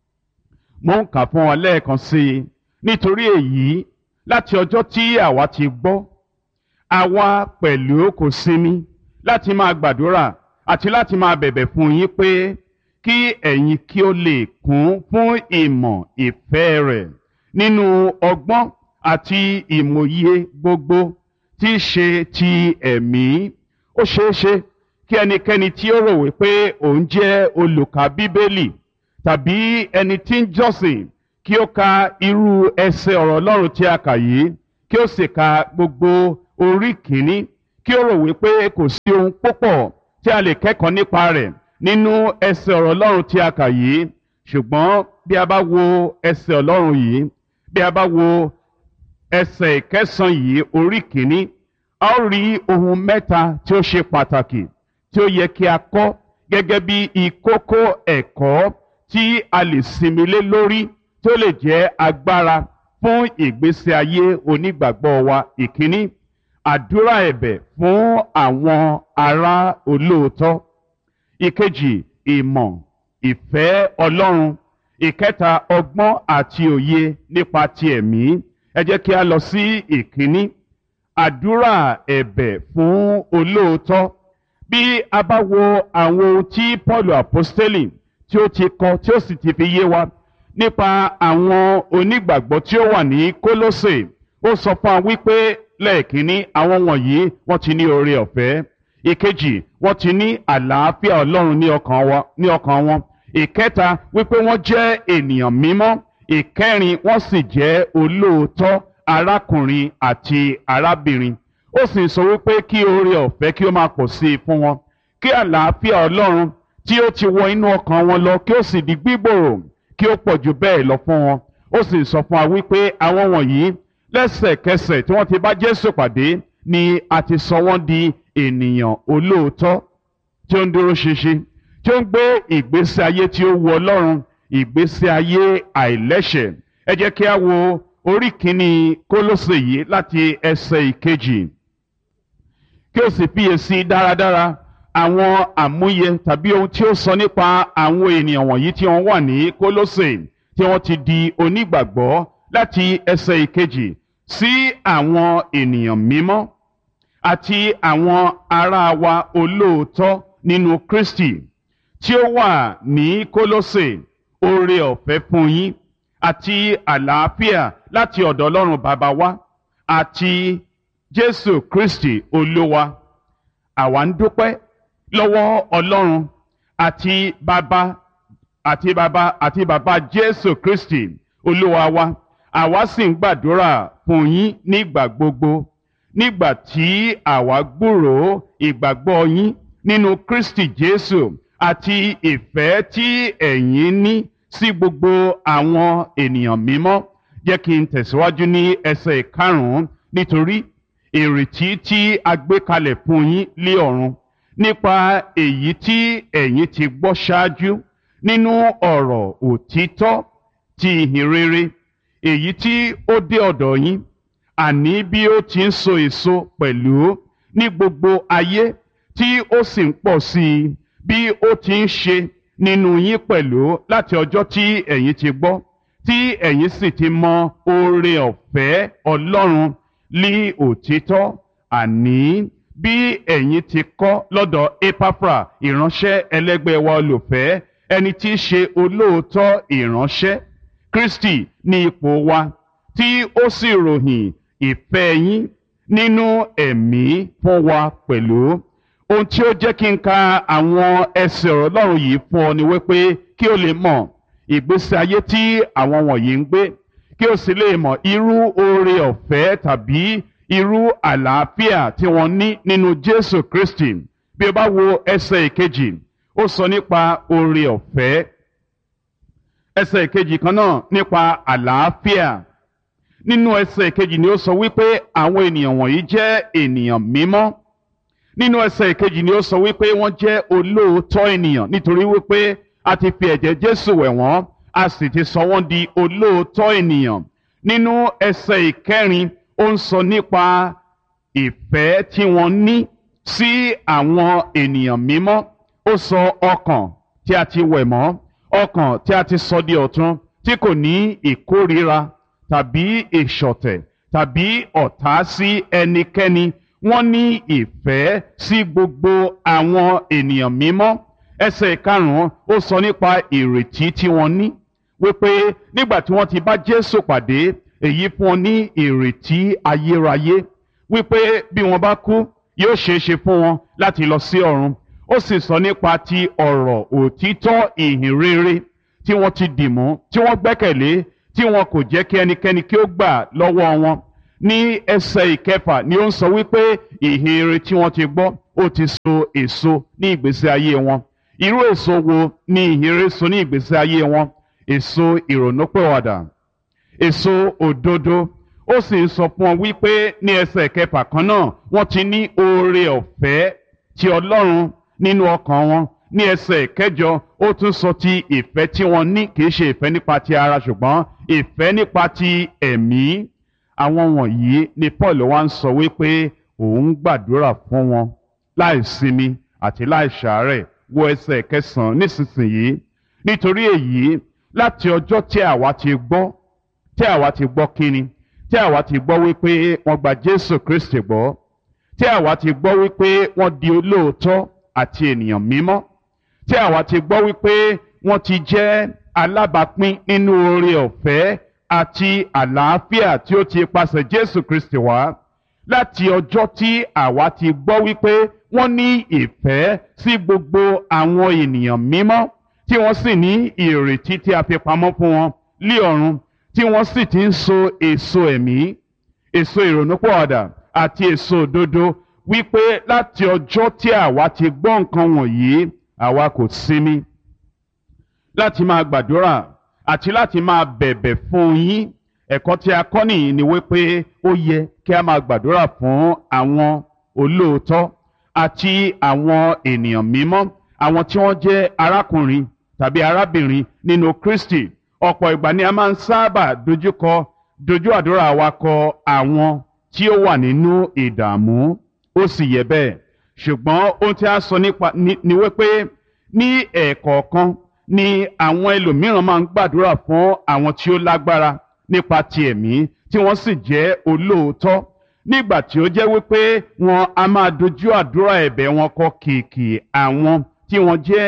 Mo ń kà fún wa lẹ́ẹ̀kan sí i. Nítorí èyí, láti ọjọ́ tí àwa ti gbọ́, àwa pẹ̀lú kò sinmi láti máa gbàdúrà àti láti máa bẹ̀bẹ̀ fún yín pé kí ẹ̀yin kí ó lè kún fún ìmọ̀ ìfẹ́ rẹ̀ nínú ọgbọ́n àti ìmòye gbogbo tí í ṣe ti ẹ̀mí. Ó ṣeé ṣe kí ẹnikẹ́ni tí ó rò wípé òun jẹ́ olùkà Bíbélì tàbí ẹni tí ń jọ́sìn kí ó ka irú ẹsẹ̀ ọ̀rọ̀ Ọlọ́run tí a kà yìí kí ó sì ka gbogbo orí kìíní kí ó rò wípé kò sí ohun púpọ̀ tí a lè kẹ́kọ̀ọ́ nípa rẹ̀ nínú ẹsẹ̀ ọ̀rọ̀ Ọlọ́run tí a kà yìí ṣùgbọ́n bí a bá wo ẹsẹ̀ Ọlọ́run yìí bí a bá wo ẹsẹ̀ ìkẹsàn yìí orí kìíní a ó rí ohun mẹ́ta tí ó ṣe pàtàkì tí ó yẹ kí a kọ́ gẹ́gẹ́ bí ìkókó ẹ̀kọ́ tí a lè sinmi lé lórí tí ó lè jẹ́ agbára fún ìgbésí ayé onígbàgbọ́ wa. Ìkíní, àdúrà ẹ̀bẹ̀ fún àwọn ará olóòótọ́. Ìkejì, ìmọ̀ ìfẹ́ Ọlọ́run. Ìkẹta, ọgbọ́n àti òye nípa ti ẹ̀mí. Ẹ jẹ́ kí a lọ sí ìkíní, àdúrà ẹ̀bẹ̀ fún olóòótọ́. Bí a bá wo àwọn ohun tí Pọ́ọ̀lù àpọ́stélì tí ó ti kọ tí ó sì ti fi yé wa nípa àwọn onígbàgbọ́ tí ó wà ní Kólósè, ó sọ fún wa wípé lẹ́ẹ̀kínní àwọn wọ̀nyí wọ́n ti ní oore ọ̀fẹ́. Ìkejì, wọ́n ti ní àlàáfíà Ọlọ́run ní ọkàn wọn. Ìkẹta, wípé wọ́n jẹ́ ènìyàn mímọ́. Ìkẹrin, wọ́n sì jẹ́ olóòótọ́ arákùnrin àti arábìnrin. Ó sì sọ wípé kí oore ọ̀fẹ́ kí ó máa pọ̀ sí i fún wọn, kí àlàáfíà Ọlọ́run tí ó ti wọ inú ọkàn wọn lọ kí ó sì di gbígbòòrò kí ó pọ̀ jù bẹ́ẹ̀ lọ fún wọn. Ó sì sọ fún wa wípé àwọn wọ̀nyí lẹ́sẹ̀kẹsẹ̀ tí wọ́n ti bá Jésù pàdé ni a ti sọ wọ́n di ènìyàn olóòótọ́ tí ó ń dúró ṣinṣin, tí ó ń gbé ìgbésí ayé tí ó wu Ọlọ́run, ìgbésí ayé àìlẹ́ṣẹ̀. Ẹ jẹ́ kí a wo orí kìíní Kólósè yìí láti ẹsẹ̀ ìkejì kí ó sì fiyèsí dáradára àwọn àmúyẹ tàbí ohun tí ó sọ nípa àwọn ènìyàn wọ̀nyí tí wọ́n wà ní Kólósè tí wọ́n ti di onígbàgbọ́ láti ẹsẹ̀ ìkejì sí àwọn ènìyàn mímọ́ àti àwọn ará wa olóòótọ́ nínú Kristi tí ó wà ní Kólósè. Oore ọ̀fẹ́ fún yín àti àlàáfíà láti ọ̀dọ̀ Ọlọ́run Bàbá wa àti Jésù Kristi Olúwa. Àwa ń dúpẹ́ lọ́wọ́ Ọlọ́run àti Bàbá Jésù Kristi Olúwa wa. Àwa sì ń gbàdúrà fún yín nígbà gbogbo nígbà tí àwa gbúròó ìgbàgbọ́ yín nínú Kristi Jésù àti ìfẹ́ tí ẹ̀yin ní sí gbogbo àwọn ènìyàn mímọ́. Jẹ́ kí n tẹ̀síwájú ní ẹsẹ̀ ìkarùn-ún. Nítorí ìrètí tí a gbé kalẹ̀ fún yín lé ọ̀run nípa èyí tí ẹ̀yin ti gbọ́ ṣáájú nínú ọ̀rọ̀ òtítọ́ ti ìhìn rere, èyí tí ó dé ọ̀dọ̀ yín, àní bí ó ti ń so èso pẹ̀lú ní gbogbo ayé tí ó sì ń pọ̀ sí i, bí ó ti ń ṣe nínú yín pẹ̀lú láti ọjọ́ tí ẹ̀yin ti gbọ́, tí ẹ̀yin sì ti mọ oore ọ̀fẹ́ Ọlọ́run ní òtítọ́, àní bí ẹ̀yin ti kọ́ lọ́dọ̀ Epafra ìránṣẹ́ ẹlẹ́gbẹ́ wa olùfẹ́, ẹni tí í ṣe olóòótọ́ ìránṣẹ́ Kristi ní ipò wa, tí ó sì ròyìn ìfẹ́ yín nínú ẹ̀mí fún wa pẹ̀lú. Ohun tí ó jẹ́ kí n ka àwọn ẹsẹ̀ ọ̀rọ̀ Ọlọ́run yìí fún ọ ni wípé kí o lè mọ̀ ìgbésí ayé tí àwọn wọ̀nyí ń gbé, kí o sì lè mọ̀ irú oore ọ̀fẹ́ tàbí irú àlàáfíà tí wọ́n ní nínú Jésù Kristi. Bí o bá wo ẹsẹ̀ ìkejì, ó sọ nípa oore ọ̀fẹ́. Ẹsẹ̀ ìkejì kan náà nípa àlàáfíà. Nínú ẹsẹ̀ ìkejì ni ó sọ wípé àwọn ènìyàn wọ̀nyí jẹ́ ènìyàn mímọ́. Nínú ẹsẹ̀ ìkejì ni ó sọ wípé wọ́n jẹ́ olóòótọ́ ènìyàn nítorí wípé a ti fi ẹ̀jẹ̀ Jésù wẹ̀ wọ́n, a sì ti sọ wọ́n di olóòótọ́ ènìyàn. Nínú ẹsẹ̀ ìkẹrin, ó ń sọ nípa ìfẹ́ tí wọ́n ní sí àwọn ènìyàn mímọ́. Ó sọ ọkàn tí a ti wẹ̀ mọ́, ọkàn tí a ti sọ di ọ̀tun, tí kò ní ìkórìíra tàbí ìṣọ̀tẹ̀ tàbí ọ̀tá sí ẹnikẹ́ni. Wọ́n ní ìfẹ́ sí gbogbo àwọn ènìyàn mímọ́. Ẹsẹ̀ ìkarùn-ún, ó sọ nípa ìrètí tí wọ́n ní wípé nígbà tí wọ́n ti bá Jésù pàdé, èyí fún wọn ní ìrètí ayérayé, wípé bí wọ́n bá kú yóò ṣeé ṣe fún wọn láti lọ sí ọ̀run. Ó sì sọ nípa ti ọ̀rọ̀ òtítọ́ ìhìn rere tí wọ́n ti dìmú, tí wọ́n gbẹ́kẹ̀lé, tí tí wọn kò jẹ́ kí ẹnikẹ́ni kí ó gbà lọ́wọ́ wọn. Ní ẹsẹ̀ ìkẹfà ni ó ń sọ wípé ìhìnrere tí wọ́n ti gbọ́ ó ti so èso ní ìgbésí ayé wọn. Irú èso wo ni ìhìnrere so ní ìgbésí ayé wọn? Èso ìrònúpìwàdà, èso òdodo. Ó sì ń sọ fún wọn wípé ní ẹsẹ̀ kẹfà kan náà wọ́n ti ní oore ọ̀fẹ́ ti Ọlọ́run nínú ọkàn wọn. Ní ẹsẹ̀ kẹjọ ó tún sọ ti ìfẹ́ tí wọ́n ní, kì í ṣe ìfẹ́ nípa ti ara ṣùgbọ́n ìfẹ́ nípa ti ẹ̀mí. Àwọn wọ̀nyí ni Paul wá ń sọ wípé òun gbàdúrà fún wọn láì sinmi àti láì ṣàárẹ̀. Wo ẹsẹ̀ kẹsàn-án nísinsìnyí. Nítorí èyí, láti ọjọ́ tí àwa ti gbọ́ kíni? Tí àwa ti gbọ́ wípé wọ́n gba Jésù Kristi gbọ́, tí àwa ti gbọ́ wípé wọ́n di olóòótọ́ àti ènìyàn mímọ́, tí àwa ti gbọ́ wípé wọ́n ti jẹ́ alábàápín nínú oore ọ̀fẹ́ àti àlàáfíà tí ó ti pasẹ̀ Jésù Kristi wá. Láti ọjọ́ tí àwa ti gbọ́ wípé wọ́n ní ìfẹ́ sí gbogbo àwọn ènìyàn mímọ́, tí wọ́n sì ní ìrètí tí a fi pamọ́ fún wọn lí ọ̀run, tí wọ́n sì ti ń so èso ẹ̀mí, èso ìrònúpìwàdà àti èso òdodo, wípé láti ọjọ́ tí àwa ti gbọ́ nǹkan wọ̀nyí àwa kò sinmi láti máa gbàdúrà àti láti máa bẹ̀bẹ̀ fún yín. Ẹ̀kọ́ tí a kọ́ nìyí ni wípé ó yẹ kí a máa gbàdúrà fún àwọn olóòótọ́ àti àwọn ènìyàn mímọ́, àwọn tí wọ́n jẹ́ arákùnrin tàbí arábìnrin nínú Kristi. Ọ̀pọ̀ ìgbà ni a máa ń sábà dojú àdúrà wa kọ àwọn tí ó wà nínú ìdààmú. Ó sì yẹ bẹ́ẹ̀, ṣùgbọ́n ohun tí a sọ nípa ni wípé ní ẹ̀ẹ̀kọ̀ọ̀kan ni àwọn ẹlòmíràn máa ń gbàdúrà fún àwọn tí ó lágbára nípa ti ẹ̀mí tí wọ́n sì jẹ́ olóòótọ́, nígbà tí ó jẹ́ wípé wọn a máa dojú àdúrà ẹ̀bẹ̀ wọn kọ kìkì àwọn tí wọ́n jẹ́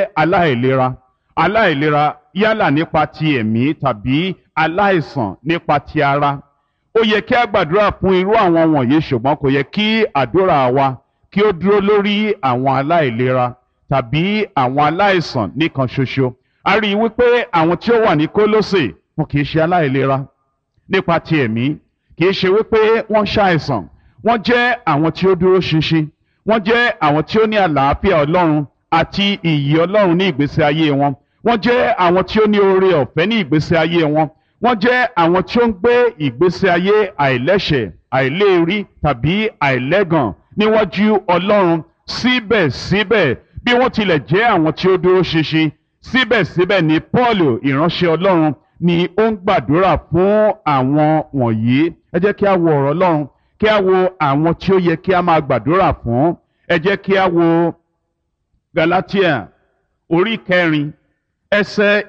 aláìlera yálà nípa ti ẹ̀mí tàbí aláìsàn nípa ti ara. Ó yẹ kí a gbàdúrà fún irú àwọn wọ̀nyí, ṣùgbọ́n kò yẹ kí àdúrà wa kí ó dúró lórí àwọn aláìlera tàbí àwọn aláìsàn nìkan ṣoṣo. A rí i wípé àwọn tí ó wà ní Kólósè wọn kì í ṣe aláìlera nípa ti ẹ̀mí, kì í ṣe wípé wọ́n ṣàìsàn. Wọ́n jẹ́ àwọn tí ó dúró ṣinṣin, wọ́n jẹ́ àwọn tí ó ní àlàáfíà Ọlọ́run àti ìyè Ọlọ́run ní ìgbésí ayé wọn. Wọ́n jẹ́ àwọn tí ó ní oore ọ̀fẹ́ ní ìgbésí ayé wọn. Wọ́n jẹ́ àwọn tí ó ń gbé ìgbésí ayé àìlẹ́ṣẹ̀, àìléèrí tàbí àìlẹ́gàn níwájú Ọlọ́run. Síbẹ̀síbẹ̀, bí wọ́n tilẹ̀ jẹ́ àwọn tí ó dúró ṣinṣin, síbẹ̀síbẹ̀ ni Pọ́ọ̀lù ìránṣẹ́ Ọlọ́run ni ó ń gbàdúrà fún àwọn wọ̀nyí. Ẹ jẹ́ kí a wo ọ̀rọ̀ Ọlọ́run, kí a wo àwọn tí ó yẹ kí a máa gbàdúrà fún. Ẹ jẹ́ kí a wo Galatia orí 4 ẹsẹ̀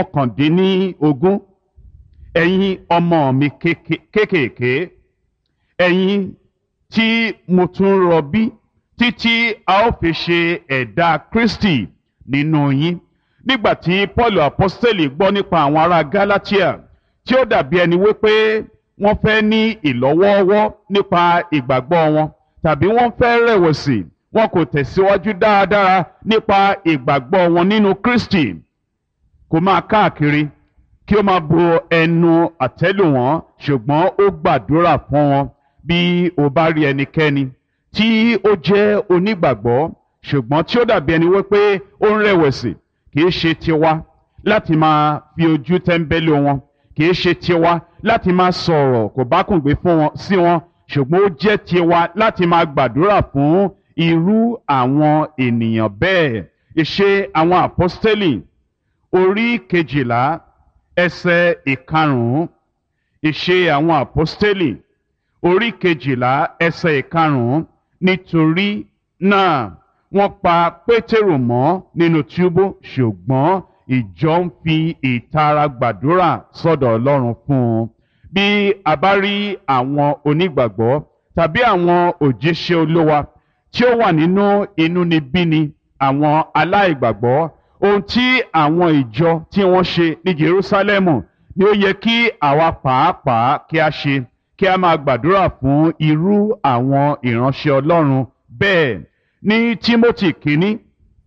19. Ẹ̀yin ọmọ mi kéékèèké, ẹ̀yin tí mo tún rọbí títí a ó fi ṣe ẹ̀dá Kristi nínú yín. Nígbà tí Pọ́ọ̀lù apọ́sítélì gbọ́ nípa àwọn ará Galatia tí ó dàbí ẹni wípé wọ́n fẹ́ ní ìlọ́wọ́ọ́wọ́ nípa ìgbàgbọ́ wọn, tàbí wọ́n fẹ́ rẹ̀wẹ̀sì, wọn kò tẹ̀síwájú dáadáa nípa ìgbàgbọ́ wọn nínú Kristi, kò máa káàkiri kí ó máa bo ẹnu àtẹ́lù wọn, ṣùgbọ́n ó gbàdúrà fún wọn. Bí o bá rí ẹnikẹ́ni tí ó jẹ́ onígbàgbọ́ ṣùgbọ́n tí ó dàbí ẹni wípé ó ń rẹ̀wẹ̀sì, kì í ṣe tiwa láti máa fi ojú tẹ́ńbẹ́lú wọn, kì í ṣe tiwa láti máa sọ̀rọ̀ kò bá kùn gbé fún wọn sí wọn, ṣùgbọ́n ó jẹ́ tiwa láti máa gbàdúrà fún irú àwọn ènìyàn bẹ́ẹ̀. Ìṣe àwọn àpọ́stélì orí 12 ẹsẹ̀ 5. Ìṣe àwọn àpọ́stélì orí 12 ẹsẹ̀ 5. Nítorí náà wọ́n pa Pétérù mọ́ nínú túbú, ṣùgbọ́n ìjọ ń fi ìtara gbàdúrà sọ́dọ̀ Ọlọ́run fún un. Bí a bá rí àwọn onígbàgbọ́ tàbí àwọn òjíṣẹ́ Olúwa tí ó wà nínú inúnibíni àwọn aláìgbàgbọ́, ohun tí àwọn ìjọ tí wọ́n ṣe ní Jerúsálẹ́mù ni ó yẹ kí àwa pàápàá kí a ṣe, kí a máa gbàdúrà fún irú àwọn ìránṣẹ́ Ọlọ́run bẹ́ẹ̀. Ní Tímótì kínní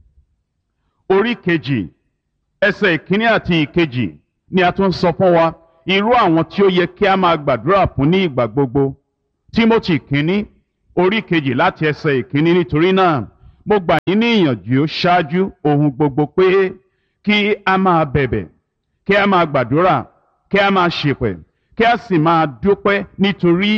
orí 2 ẹsẹ̀ 1 àti 2 ni a tún sọ fún wa irú àwọn tí ó yẹ kí a máa gbàdúrà fún ní ìgbà gbogbo. Tímótì kínní orí kejì láti ẹsẹ̀ ìkíní, nítorí náà mo gbà yín ní ìyànjú ṣáájú ohun gbogbo pé kí a máa bẹ̀bẹ̀, kí a máa gbàdúrà, kí a máa ṣèpẹ̀, kí a sì máa dúpẹ́ nítorí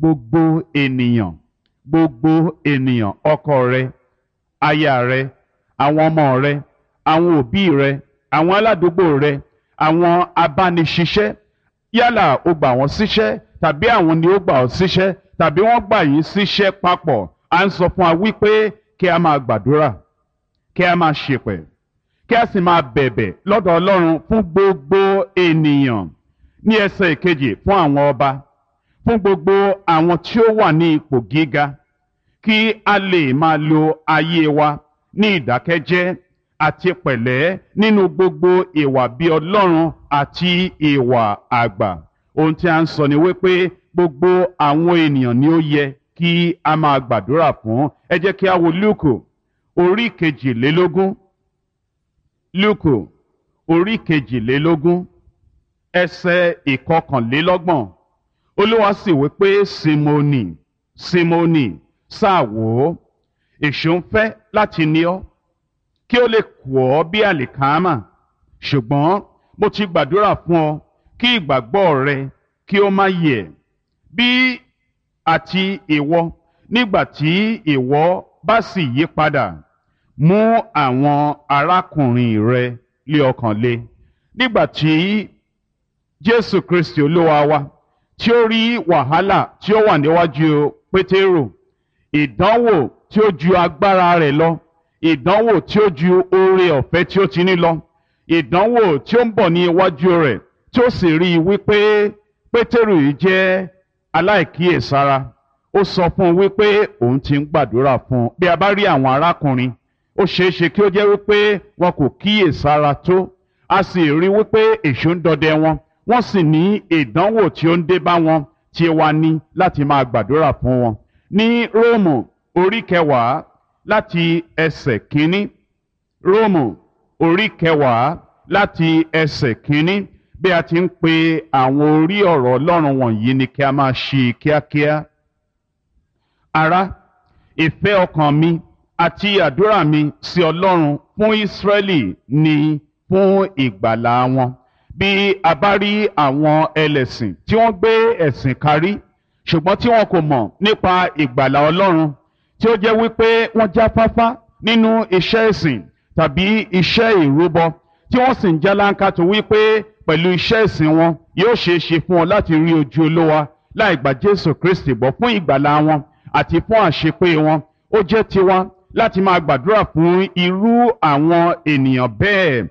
gbogbo ènìyàn, ọkọ rẹ, aya rẹ, àwọn ọmọ rẹ, àwọn òbí rẹ, àwọn aládùúgbò rẹ, àwọn abániṣiṣẹ́, yálà o gbà wọ́n síṣẹ́ tàbí àwọn ni ó gbà ọ́ síṣẹ́ tàbí wọ́n gbà yín síṣẹ́ papọ̀. À ń sọ fún wa wípé kí a máa gbàdúrà, kí a máa ṣèpẹ̀, kí a sì máa bẹ̀bẹ̀ lọ́dọ̀ Ọlọ́run fún gbogbo ènìyàn. Ní ẹsẹ̀ ìkejì, fún àwọn ọba, fún gbogbo àwọn tí ó wà ní ipò gíga, kí a lè máa lo ayé wa ní ìdákẹ́jẹ́ àti pẹ̀lẹ́ nínú gbogbo ìwà bí Ọlọ́run àti ìwà àgbà. Ohun tí a ń sọ ni wípé gbogbo àwọn ènìyàn ni ó yẹ kí a máa gbàdúrà fún. Ẹ jẹ́ kí a wo Lúùkù orí kejìlélógún. Lúùkù orí kejìlélógún ẹsẹ̀ ìkọkànlélọ́gbọ̀n. Olúwa sì wí pé, Símónì, Símónì, sáà wò ó, èṣù ń fẹ́ láti ní ọ́, kí ó lè kù ọ́ bí àlìkámà, ṣùgbọ́n mo ti gbàdúrà fún ọ kí ìgbàgbọ́ rẹ kí ó má yẹ̀. Bí àti ìwọ, nígbà tí ìwọ bá sì yí padà, mú àwọn arákùnrin rẹ lé ọkàn le. Nígbà tí Jésù Kristi Olúwa wa tí ó rí wàhálà tí ó wà níwájú Pétérù, ìdánwò tí ó ju agbára rẹ̀ lọ, ìdánwò tí ó ju oore ọ̀fẹ́ tí ó ti ní lọ, ìdánwò tí ó ń bọ̀ ní iwájú rẹ̀, tí ó sì rí i wípé Pétérù yìí jẹ́ aláìkíyèsára. Ó sọ fún un wípé òun ti ń gbàdúrà fún un. Bí a bá rí àwọn arákùnrin, ó ṣeé ṣe kí ó jẹ́ wípé wọn kò kíyèsára tó. A sì rí wípé èṣù ń dọdẹ wọn, wọ́n sì ní ìdánwò tí ó ń dé bá wọn, tí wa ní láti máa gbàdúrà fún wọn. Ní Róòmù orí kẹwàá láti ẹsẹ̀ kínní, Róòmù orí kẹwàá láti ẹsẹ̀ kínní, bí a ti ń pe àwọn orí ọ̀rọ̀ Ọlọ́run wọ̀nyí ni kí a máa ṣí kíákíá. Ará, ìfẹ́ ọkàn mi àti àdúrà mi sí Ọlọ́run fún Ísírẹ́lì ni fún ìgbàlà wọn. Bí a bá rí àwọn ẹlẹ́sìn tí wọ́n gbé ẹ̀sìn karí, ṣùgbọ́n tí wọn kò mọ̀ nípa ìgbàlà Ọlọ́run, tí ó jẹ́ wípé wọ́n jáfáfá nínú iṣẹ́ ìsìn tàbí iṣẹ́ ìrúbọ, tí wọ́n sì ń jálánkátó wípé pẹ̀lú iṣẹ́ ìsìn wọn yóò ṣeé ṣe fún wọn láti rí ojú Olúwa láì gba Jésù Kristi gbọ́ fún ìgbàlà wọn àti fún àṣepé wọn. Ó jẹ́ tiwa láti máa gbàdúrà fún irú àwọn ènìyàn bẹ́ẹ̀.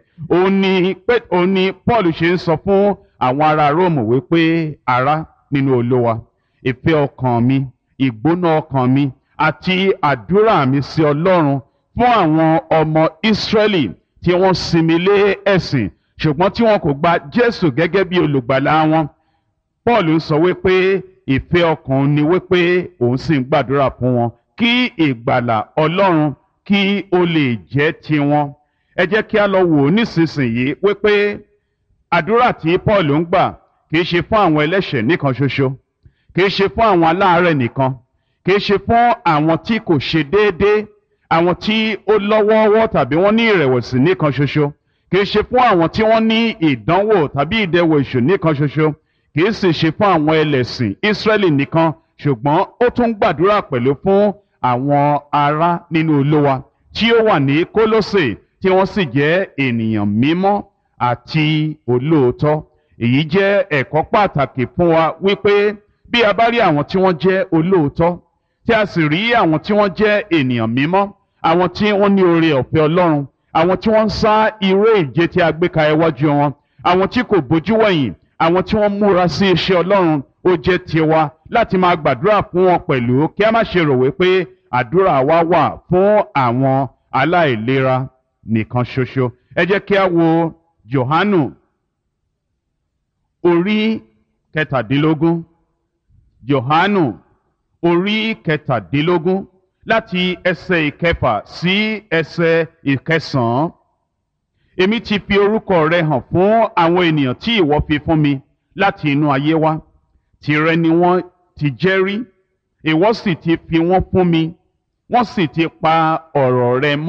Òun ni Paul ṣe ń sọ fún àwọn ará Róòmù wípé, ará nínú Olúwa, ìfẹ́ ọkàn mi, ìgbóná ọkàn mi àti àdúrà mi sí Ọlọ́run fún àwọn ọmọ Ísírẹ́lì tí wọ́n sinmi lé ẹ̀sìn ṣùgbọ́n tí wọn kò gba Jésù gẹ́gẹ́ bí olùgbàlà wọn. Paul ń sọ wípé ìfẹ́ ọkàn ni wípé òun sì ń gbàdúrà fún wọn kí ìgbàlà Ọlọ́run kí ó lè jẹ́ tiwọn. Ẹ jẹ́ kí a lọ wò ó nísinsìnyí wípé àdúrà tí Paul ń gbà kì í ṣe fún àwọn ẹlẹ́ṣẹ̀ nìkan ṣoṣo, kì í ṣe fún àwọn aláàárẹ̀ nìkan, kì í ṣe fún àwọn tí kò ṣe déédéé, àwọn tí ó lọ́wọ́ọ́wọ́ tàbí wọ́n ní ìrẹ̀wẹ̀sì nìkan ṣoṣo, kì í ṣe fún àwọn tí wọ́n ní ìdánwò tàbí ìdẹwò èṣù nìkan ṣoṣo, kì í sì ṣe fún àwọn ẹlẹ́sìn Ísírẹ́lì nìkan, ṣùgbọ́n ó tún gbàdúrà pẹ̀lú fún àwọn ará nínú Olúwa tí ó wà ní Kólósè tí wọ́n sì jẹ́ ènìyàn mímọ́ àti olóòótọ́. Èyí jẹ́ ẹ̀kọ́ pàtàkì fún wa wípé bí a bá rí àwọn tí wọ́n jẹ́ olóòótọ́, tí a sì rí àwọn tí wọ́n jẹ́ ènìyàn mímọ́, àwọn tí wọ́n ní oore ọ̀fẹ́ Ọlọ́run, àwọn tí wọ́n ń sá eré ìje tí a gbé ka iwájú wọn, àwọn tí kò bójú wẹ̀yìn, àwọn tí wọ́n múra sí iṣẹ́ Ọlọ́run, ó jẹ́ tiwa láti máa gbàdúrà fún wọn pẹ̀lú, kí a má ṣe rò wípé àdúrà wa wà fún àwọn aláìlera nìkan ṣoṣo. Ẹ jẹ́ kí a wo Jòhánù orí kẹtàdínlógún. Jòhánù orí kẹtàdínlógún láti ẹsẹ̀ ìkẹfà sí ẹsẹ̀ ìkẹsàn-án. Èmi ti fi orúkọ rẹ hàn fún àwọn ènìyàn tí ìwọ fi fún mi láti inú ayé wá, tìrẹ ni wọ́n ti jẹ́ rí, ìwọ sì ti fi wọ́n fún mi, wọ́n sì ti pa ọ̀rọ̀ rẹ mọ́.